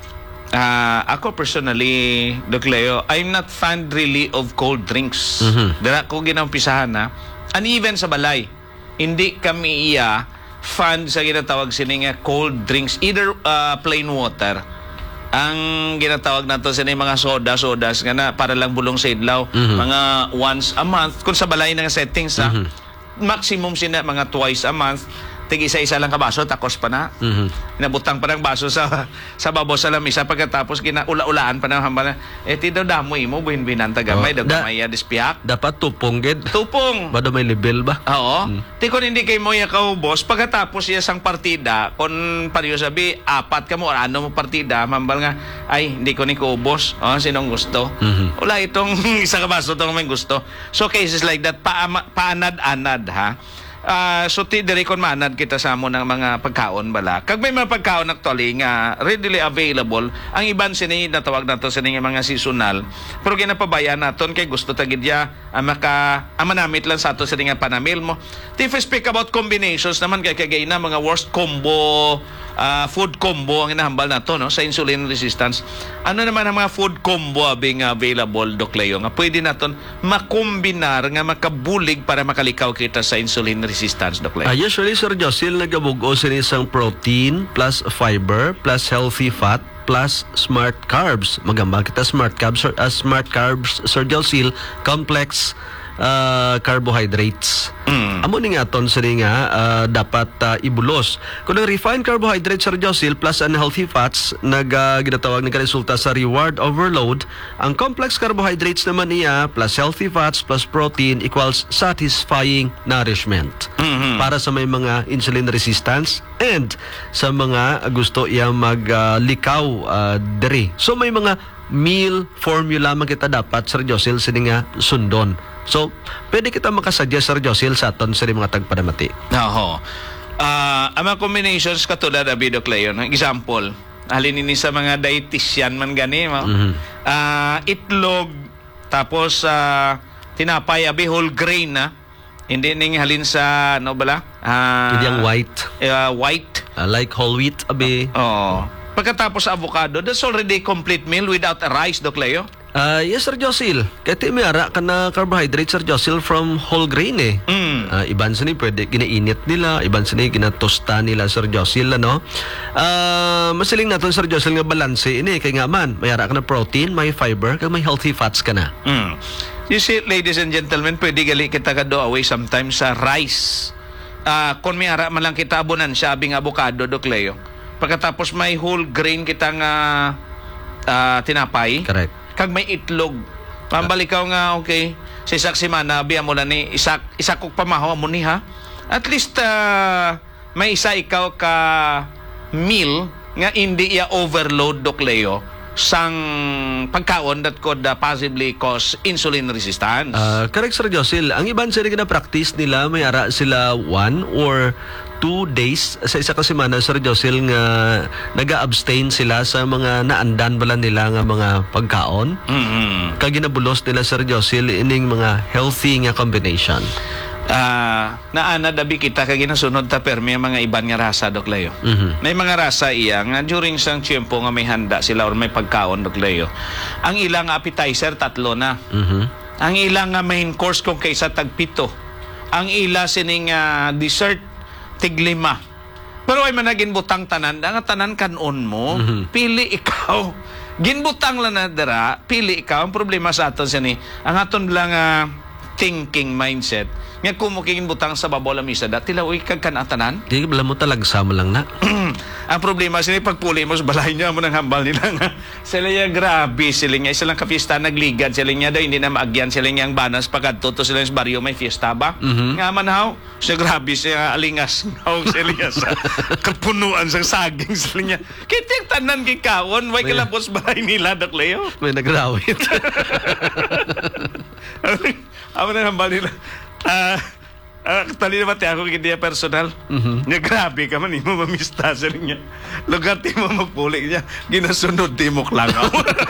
Ah, ako personally, Doc Leo, I'm not fan really of cold drinks. Mhm. Dara ko ginampisahan na. And even sa balay, hindi kami iya fan sa ginatawag sini nga cold drinks, either ah, plain water. Ang ginatawag nato sini mga soda, sodas nga na para lang bulong sa idlaw, Mhm. mga once a month kung sa balay nga settings ha. Mhm. Maximum sina mga twice a month. Tig isa-isa lang ka baso, takos pa na. Mhm. Nabutang pa ng baso sa sa babaw sa lamisa pagkatapos ginaula-ulaan pa ng hambal. Eh ti daw damo imo buhin-binan tagamay Oh, daw da- gamay ya dispiak. Dapat tupong gid. Tupong. Bado may level ba? Oo. Mm. Ti kon hindi kay mo ya ka boss pagkatapos ya sang partida kon pariyo sabi apat ka mo or ano mo partida mambal nga ay hindi ko ni ko boss. Oh, sinong gusto? Mhm. Wala itong isa ka baso tong may gusto. So cases like that paama- paanad-anad ha. Ah, so ti diri kon manad kita sa mo ng mga pagkaon bala. Kag may mga pagkaon actually nga readily available, ang iban sini natawag nato sini nga mga seasonal. Pero ginapabayan naton kay gusto tagidya ang maka ang manamit lang sa ato sini nga panamil mo. If we speak about combinations naman kay kagay na mga worst combo ah, food combo ang inahambal nato no sa insulin resistance. Ano naman ang mga food combo being available Doc Leo nga pwede naton makombinar nga makabulig para makalikaw kita sa insulin resistance Doc Leo. Ah, usually, Sir Josil, nagabugo sini isang protein plus fiber plus healthy fat plus smart carbs. Magamba kita smart carbs, uh, smart carbs, Sir Josil, complex ah, carbohydrates. Mm. Amo ni nga aton sa nga ah, dapat ah, ibulos. Kung ang refined carbohydrates, Sir Josil, plus unhealthy fats, nag ah, ginatawag nagresulta sa reward overload. Ang complex carbohydrates naman niya plus healthy fats plus protein equals satisfying nourishment. Mhm. Para sa may mga insulin resistance and sa mga gusto iya maglikaw uh, diri. So may mga meal formula man kita dapat, Sir Josil, sini nga sundon. So pwede kita makasuggest, Sir Josil, sa aton sa mga tagpadamati. Oho. Ah, ang mga combinations katulad na Bidok Leon, example, halin ini sa mga dietitian man gani, mo. Mhm. Ah, itlog, tapos ah, tinapay, abi whole grain na. Hindi ning halin sa ano bala? Ah, Hindi ang white, ah, white. uh, like whole wheat, abi. Oh. Pagkatapos sa avocado, that's already a complete meal without a rice, Doc Leo. Ah, yes, Sir Josil. Kaya may ara ka na carbohydrates, Sir Josil, from whole grain eh. Mm. Ah, iban sa ni pwede ginainit nila, iban sa ni ginatosta nila, Sir Josil, ano. Ah, masiling naton, Sir Josil, nga balanse ini kay nga man may ara ka na protein, may fiber, kag may healthy fats ka na. Mm. You see, ladies and gentlemen, pwede gali kita ka do away sometimes sa rice. Ah, kung may ara man lang kita abonan siya, abing avocado, Doc Leo. Pagkatapos may whole grain kitang ah, ah, tinapay. Correct. Kag may itlog. Pambalikaw nga, okay, sa isak simana, biya mo na ni, isak, isak kong pamahaw mo ni ha. At least, ah, may isa ikaw ka meal nga hindi iya overload, Doc Leo, sang pagkaon that could uh, possibly cause insulin resistance. Ah, correct, Sir Josil. Ang iban sa na practice nila, may ara sila one or two days sa isa ka semana, Sir Josil, nga naga-abstain sila sa mga naandan bala nila nga mga pagkaon. Mhm. Kag ginabulos nila, Sir Josil, ining mga healthy nga combination. Ah, naana dabi kita kag ginasunod ta permi ang mga iban nga rasa, Doc Leo. Mhm. May mga rasa iya nga during sang tiyempo nga may handa sila or may pagkaon, Doc Leo. Ang ilang appetizer tatlo na. Mhm. Ang ilang nga main course kung kaysa tagpito. Ang ila sining ah, dessert tiglima. Pero ay managin butang tanan, ang tanan kanon mo, Mhm. pili ikaw. Ginbutang lang na dara, pili ikaw. Ang problema sa aton siya ni, ang aton lang ah, thinking mindset, nga kumuking butang sa babaw la misa, dati lawi kag kanatanan. Di bala mo talagsa mo lang na. Ang problema sila pagpuli mo sa balay niya mo ng hambal nila nga. Sila niya grabe sila niya. Isa lang ka-fiesta nagligad sila niya daw hindi na maagyan sila niya ang banas pagkadto to sila sa baryo may fiesta ba. Mhm. Nga man haw. Siya grabe siya alingas haw sila niya sa kapunuan sa saging sila niya. Kitik tanan kikawon way May- kalapos balay nila, Doc Leo. May nagrawit. Ako na hambal nila. Ah, ah, tali naman tayo ako hindi personal. Mhm. Nga grabe ka man, mo mamista sa niya. Lugar ti mo magpuli niya, ginasunod ti mo klangaw.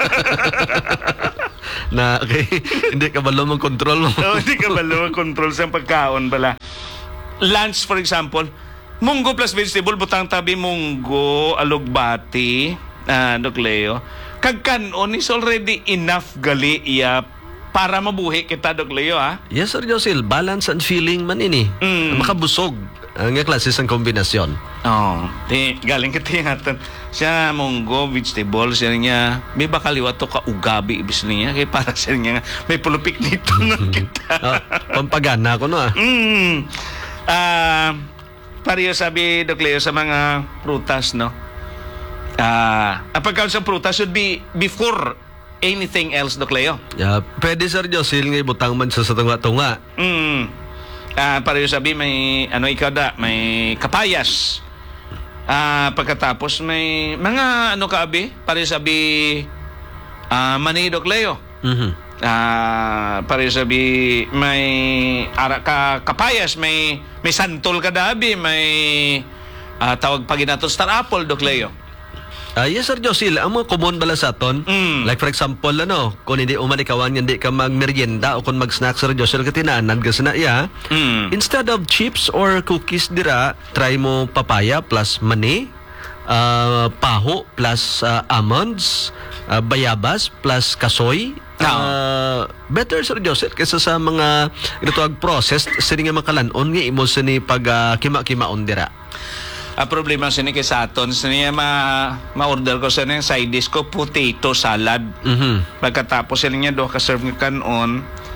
Na okay, hindi ka balo mong control mo. So, hindi ka ba control sa pagkaon bala. Lunch, for example, munggo plus vegetable, butang tabi munggo, alugbati, ah, Doc Leo. Kagkanon is already enough gali iya para mabuhi kita, Doc Leo, ha? Yes, Sir Josil, balance and feeling man ini. Mm. Makabusog ang nga klase ng kombinasyon. Oh, di galing kita ingatan. Siya munggo vegetable siya niya. May bakaliwa to ka ugabi ibis niya kay para siya niya nga, may pulupik dito na kita. Ah, pampagana ko no ah. Mm. Ah, pareho sabi Doc Leo sa mga prutas, no. Ah, ang pagkaon sa prutas should be before anything else, Doc Leo. Yeah, pwede, Sir Josil, nga ibutang man sa sa tunga-tunga. Mm. Ah, pareho sabi may ano ikaw da, may kapayas. Ah, pagkatapos may mga ano ka abi, pareho sabi ah mani, Doc Leo. Mhm. Ah, pareho sabi may ara ka kapayas, may may santol ka da abi, may ah, tawag pa ginaton star apple, Doc Leo. Ah, yes, Sir Josil, ang mga common bala sa aton, Mm. like for example, ano, kung hindi umalikawan, hindi ka magmerienda o kung mag-snack, Sir Josil, katinaanan ka na iya, Mm. instead of chips or cookies dira, try mo papaya plus mani, ah, paho plus ah, almonds, ah, bayabas plus kasoy. Ah, better, Sir Joseph, kaysa sa mga ito ag processed sa nga makalanon nga imo sa ni pag ah, kima-kimaon dira. Ang problema sa ni kay sa aton, sa niya ma, ma-order ko sa niya side dish ko, potato salad. Mhm. Pagkatapos sila niya do ka-serve nga kanon,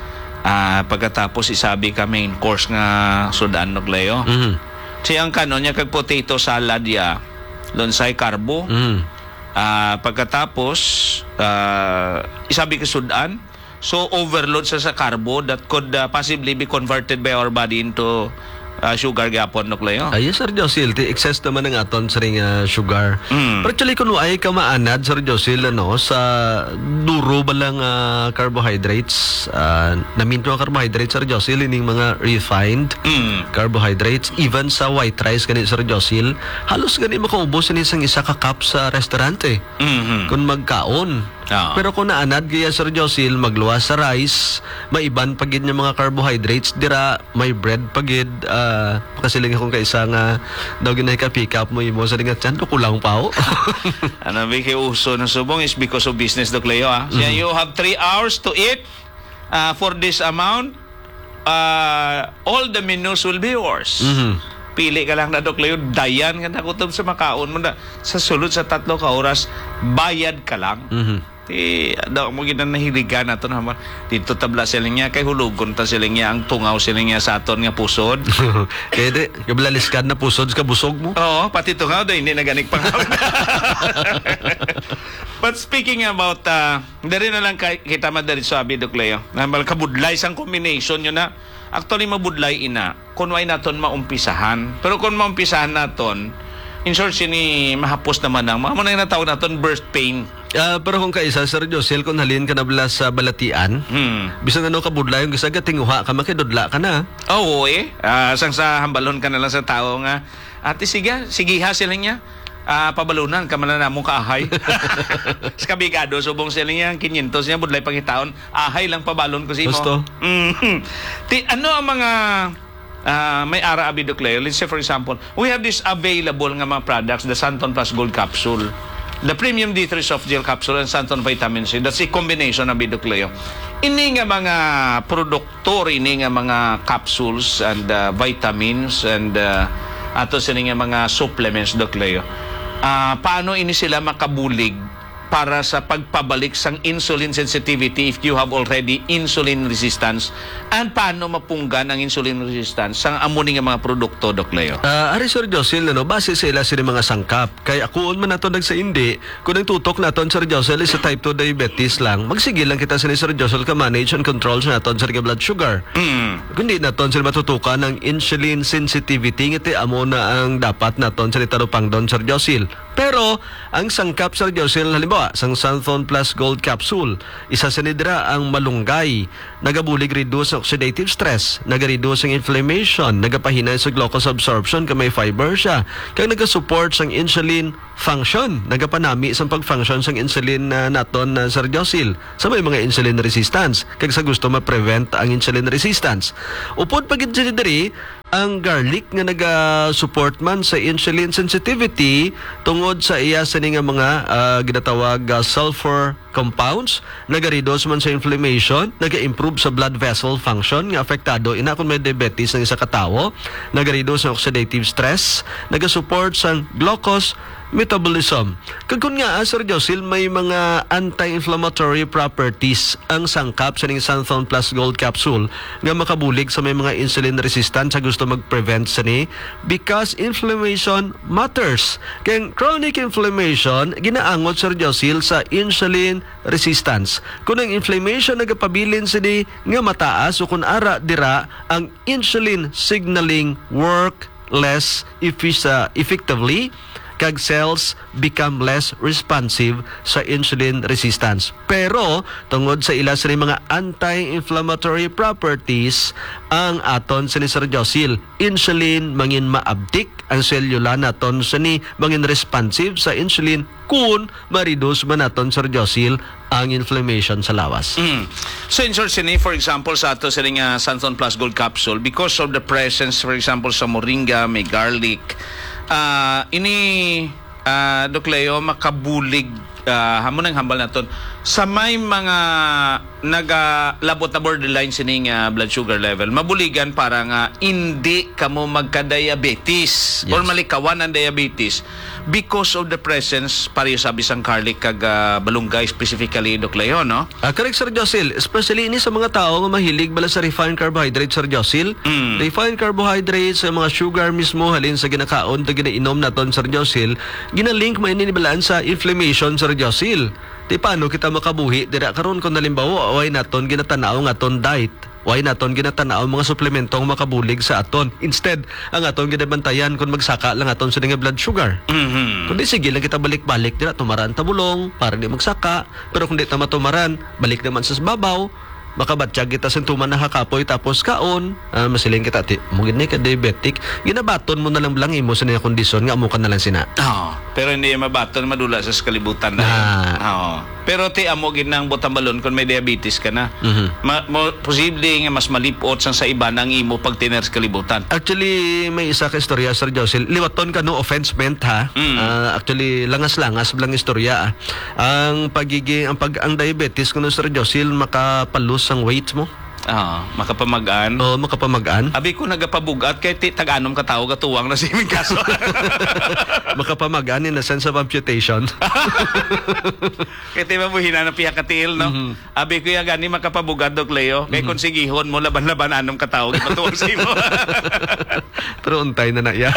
Ah, pagkatapos isabi ka main course nga sudan nog layo. Mhm. Siyang kanon niya kag potato salad ya. Lonsay carbo. Mhm. Ah, pagkatapos ah, isabi ka sudan. So overload sa sa carbo that could ah, possibly be converted by our body into ah, sugar gapon nok layo. Ay, Sir Josil, ti excess naman ng aton sa ring ah, sugar. Mm. Pero actually, kung ay ka maanad, Sir Josil, ano, sa duro ba lang ah, carbohydrates, uh, naminto ang carbohydrates, Sir Josil, ining mga refined Mm. carbohydrates, even sa white rice, ganit, Sir Josil, halos ganit makaubos sa isang isa ka cup sa restaurante. Mhm. Kung magkaon. Ah. Pero kung naanad kaya Sir Josil, magluwas sa rice, may iban pagid ng mga carbohydrates, dira may bread pagid, uh, kasiling akong kaisa nga daw ginay ka pick up mo imo sa dingat chan, kulang pa o. Ano ba kay uso ng subong is because of business Doc Leo ah. So, you have three hours to eat uh, for this amount. Uh, all the menus will be yours. Mhm. Pili ka lang na Doc Leo, dayan ka na kutob sa makaon mo na. Sa sulod sa tatlo ka oras, bayad ka lang. Mhm. Ti daw mo gid nahiligan naton naman dito tabla sila niya kay hulugon ta sila niya ang tungaw sila niya sa aton nga pusod. Kaya di, kabalaliskan na pusod ka busog mo. Oo, pati tungaw daw hindi naganik pang. But speaking about uh, dari na lang kay kita madari sabi Doc Leo. Namal kabudlay sang combination yun na. Actually mabudlay ina kun way naton maumpisahan. Pero kung maumpisahan naton in short sini mahapos naman ang mga mo na tawag naton birth pain. Ah, pero kung kaisa Sir Josel, kung halin ka na bala sa balatian, Hmm. bisan ano ka budlay yung gisaga tinguha ka makidudla ka na. Oo eh. Ah, sang sa hambalon ka na lang sa tao nga. Ate sige, sige ha sila niya. Ah, pabalunan ka man na mong kaahay. Sa kabigado subong sila niya quinientos niya budlay pangitaon. Ahay lang pabalon ko si mo. Gusto. Mhm. Ti ano ang mga ah, may ara abi Doc Leo? Let's say for example, we have this available nga mga products, the Santon Plus Gold Capsule. The Premium D three Soft Gel Capsule and Santon Vitamin C. That's a combination ng Doc Leo. Ini nga mga produkto, ini nga mga capsules and uh, vitamins and uh, ato sila nga mga supplements, Doc Leo. Ah, paano ini sila makabulig para sa pagpabalik sang insulin sensitivity if you have already insulin resistance, and paano mapunggan ang insulin resistance sang amuni nga mga produkto, Doc Leo? Ah, ari Sir Josel, ano, base sa ila sila mga sangkap. Kaya akuon man nato nagsa indi, kung nagtutok naton Sir Josel is sa type two diabetes lang, magsigil lang kita sa ni Sir Josel ka manage and control sa naton sa blood sugar. Mm. Kundi naton sila matutukan ng insulin sensitivity, ngiti amo na ang dapat naton sa nitarupang don Sir Josel. Pero, ang sangkap Sir Josel, halimbawa, sang Santon Plus Gold Capsule, isa sa nidra ang malunggay, nagabulig reduce ang oxidative stress, nagareduce ang inflammation, nagapahinay sa glucose absorption, kay may fiber siya, kaya nagasupport sang insulin function, nagapanami sa pag-function sang insulin na naton na Sir Josel, sa may mga insulin resistance, kaya sa gusto ma-prevent ang insulin resistance. Upod pagid siya diri, ang garlic nga naga-support man sa insulin sensitivity tungod sa iya sa nga mga uh, ginatawag uh, sulfur compounds, naga-reduce man sa inflammation, naga-improve sa blood vessel function nga apektado ina kung may diabetes ng isa ka tawo, naga-reduce sa oxidative stress, naga-support sa glucose metabolism. Kagkun nga, Sir Josel, may mga anti-inflammatory properties ang sangkap sa ning Santon Plus Gold Capsule nga makabulig sa may mga insulin resistant sa gusto mag-prevent sa ni because inflammation matters. Kaya chronic inflammation, ginaangot Sir Josel sa insulin resistance. Kung ang inflammation nagapabilin sa ni nga mataas o kung ara dira ang insulin signaling work less effic- uh, effectively, kag cells become less responsive sa insulin resistance. Pero tungod sa ila sa mga anti-inflammatory properties ang aton sa ni Sir Josel, insulin mangin maabdik ang selula naton sa ni mangin responsive sa insulin kun ma-reduce man naton Sir Josel ang inflammation sa lawas. Mm. So in short, sini, for example, sa ato sila nga Santon Plus Gold Capsule, because of the presence, for example, sa moringa, may garlic, uh, ini, uh, Doc Leo, makabulig, uh, hamon ang hambal naton sa may mga nagalabot na borderline sining uh, blood sugar level, mabuligan para nga hindi kamo magka-diabetes Yes. or malikawan ang diabetes because of the presence pareho sabi sang garlic kag uh, balunggay specifically Doc Leo, no? Ah, correct, Sir Josil. Especially ini sa mga tao nga mahilig bala sa refined carbohydrate, Sir Josil. Mm. Refined carbohydrates, sa mga sugar mismo, halin sa ginakaon, ta ginainom naton, Sir Josil, ginalink mo ini balaan sa inflammation, Sir Josil. Di paano kita makabuhi? Dira karon kung nalimbawa, away naton ginatanaw nga aton diet. Why naton ginatanaw mga suplementong makabulig sa aton. Instead, ang aton ginabantayan kung magsaka lang aton sa nga blood sugar. Mhm. Kundi sige lang kita balik-balik dira tumaran tabulong para di magsaka, pero kung di ta matumaran, balik naman sa babaw, makabatsyag kita sa tuman na hakapoy tapos kaon, uh, masiling kita ti mugin ni ka diabetic, ginabaton mo na lang lang imo sa niya kondisyon nga amo ka na lang sina. Oh, pero hindi mabaton madula sa kalibutan na. Na. Oo. Pero ti amo ginang butang balon kung may diabetes ka na. Mhm. Ma- mo, posible nga mas malipot sang sa iba nang imo pag tiner sa kalibutan. Actually, may isa ka istorya, Sir Josil. Liwaton ka, no offense meant, ha? Mm. Ah, actually, langas-langas lang istorya, ah. Ang pagiging, ang pag, ang diabetes, kuno, Sir Josil, makapalus ang weight mo. Oo, makapamagaan. O, makapamagaan. Abi ko nagapabugat kay ti tag-anom ka tao gatuwang na si Ming kaso. makapamagaan in the sense of amputation. Kaya ti mabuhina na piya katil, no? Mhm. Abi ko ya gani makapabugat Doc Leo. Kay kung sigihon mo laban-laban anom ka tao gatuwang sa imo. Pero untay na na, ya.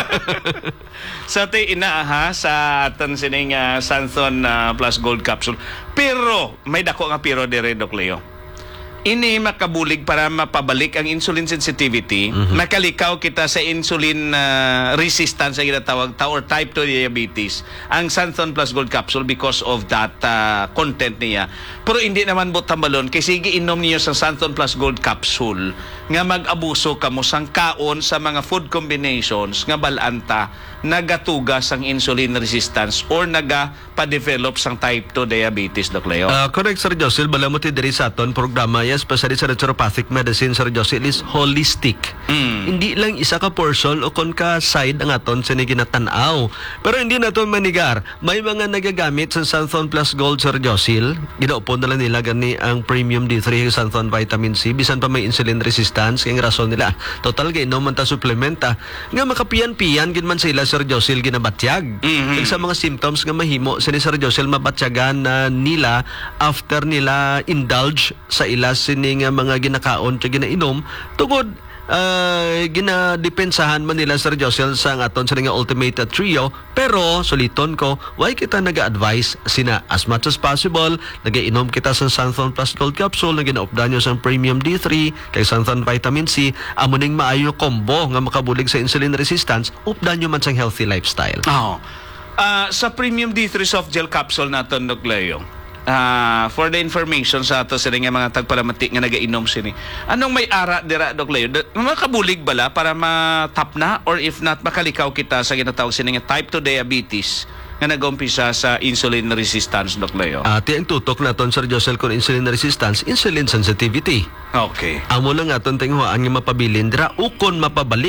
Sa ti inaaha sa aton sining uh, Santhon uh, Plus Gold Capsule. Pero may dako nga pero dire Doc Leo. Ini makabulig para mapabalik ang insulin sensitivity, Mhm. makalikaw kita sa insulin uh, resistance ang ginatawag ta or type two diabetes. Ang Santhon Plus Gold Capsule because of that uh, content niya. Pero hindi naman butang balon kay sige inom niyo sa Santhon Plus Gold Capsule nga mag-abuso kamo sang kaon sa mga food combinations nga balanta nagatugas ang insulin resistance or naga pa-develop sang type two diabetes, Doc Leo. Ah, correct, Sir Josil. Bala mo ti diri sa aton programa, yes, especially sa naturopathic medicine, Sir Josil, is holistic. Mm. Hindi lang isa ka portion o kon ka side ang aton sa ginatanaw. Pero hindi na ito manigar. May mga nagagamit sa Santhon Plus Gold, Sir Josil. Ginaupon na lang nila gani ang Premium D three Santhon Vitamin C. Bisan pa may insulin resistance. Kaya rason nila. Total, gainom man ta suplementa. Nga makapiyan-piyan, ginman sila, Sir Josil, ginabatyag. Mhm. Sa mga symptoms nga mahimo sa ni Sir Josil mabatyagan na nila after nila indulge sa ila sining nga mga ginakaon at ginainom tungod uh, ginadepensahan man nila, Sir Josil, sa ang aton sa nga Ultimate Trio. Pero suliton ko, why kita naga-advise sina as much as possible nagainom kita sa Santhon Plus Gold Capsule na ginaupdan nyo sa Premium D three kay Santhon Vitamin C, amo ning maayo combo nga makabulig sa insulin resistance, updan nyo man sang healthy lifestyle. Oh. Ah, sa Premium D three Soft Gel Capsule naton, Doc Leo. Ah, for the information sa ato sila nga mga tagpalamati nga nagainom sini. Anong may ara dira, Doc Leo? Da- Makabulig bala para matap na or if not makalikaw kita sa ginatawag sini nga type two diabetes nga nag-umpisa sa insulin resistance, Doc Leo. Ati ang tutok naton, Sir Josel, kung insulin resistance, insulin sensitivity. Okay. Amo lang aton tinghuan nga mapabilin dira ukon mapabalik